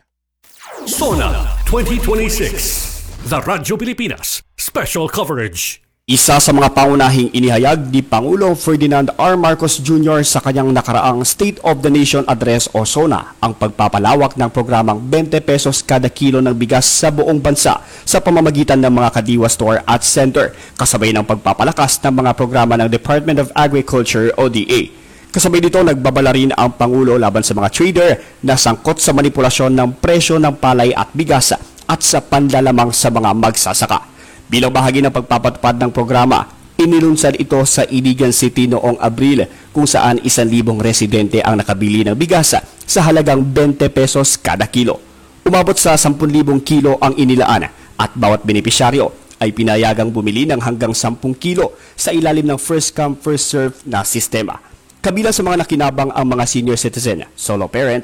SONA twenty twenty-six, sa Radyo Pilipinas, special coverage. Isa sa mga pangunahing inihayag ni Pangulong Ferdinand R. Marcos Junior sa kanyang nakaraang State of the Nation Address o SONA ang pagpapalawak ng programang twenty pesos kada kilo ng bigas sa buong bansa sa pamamagitan ng mga Kadiwa Store at Center, kasabay ng pagpapalakas ng mga programa ng Department of Agriculture o D A. Kasabay dito, nagbabala rin ang Pangulo laban sa mga trader na sangkot sa manipulasyon ng presyo ng palay at bigas at sa panlalamang sa mga magsasaka. Bilang bahagi ng pagpapatupad ng programa, Inilunsad ito sa Iligan City noong Abril kung saan isang libong residente ang nakabili ng bigas sa halagang twenty pesos kada kilo. Umabot sa ten thousand kilo ang inilaan at bawat benepisyaryo ay pinayagang bumili ng hanggang ten kilo sa ilalim ng first come first serve na sistema. Kabilang sa mga nakinabang ang mga senior citizen, solo parent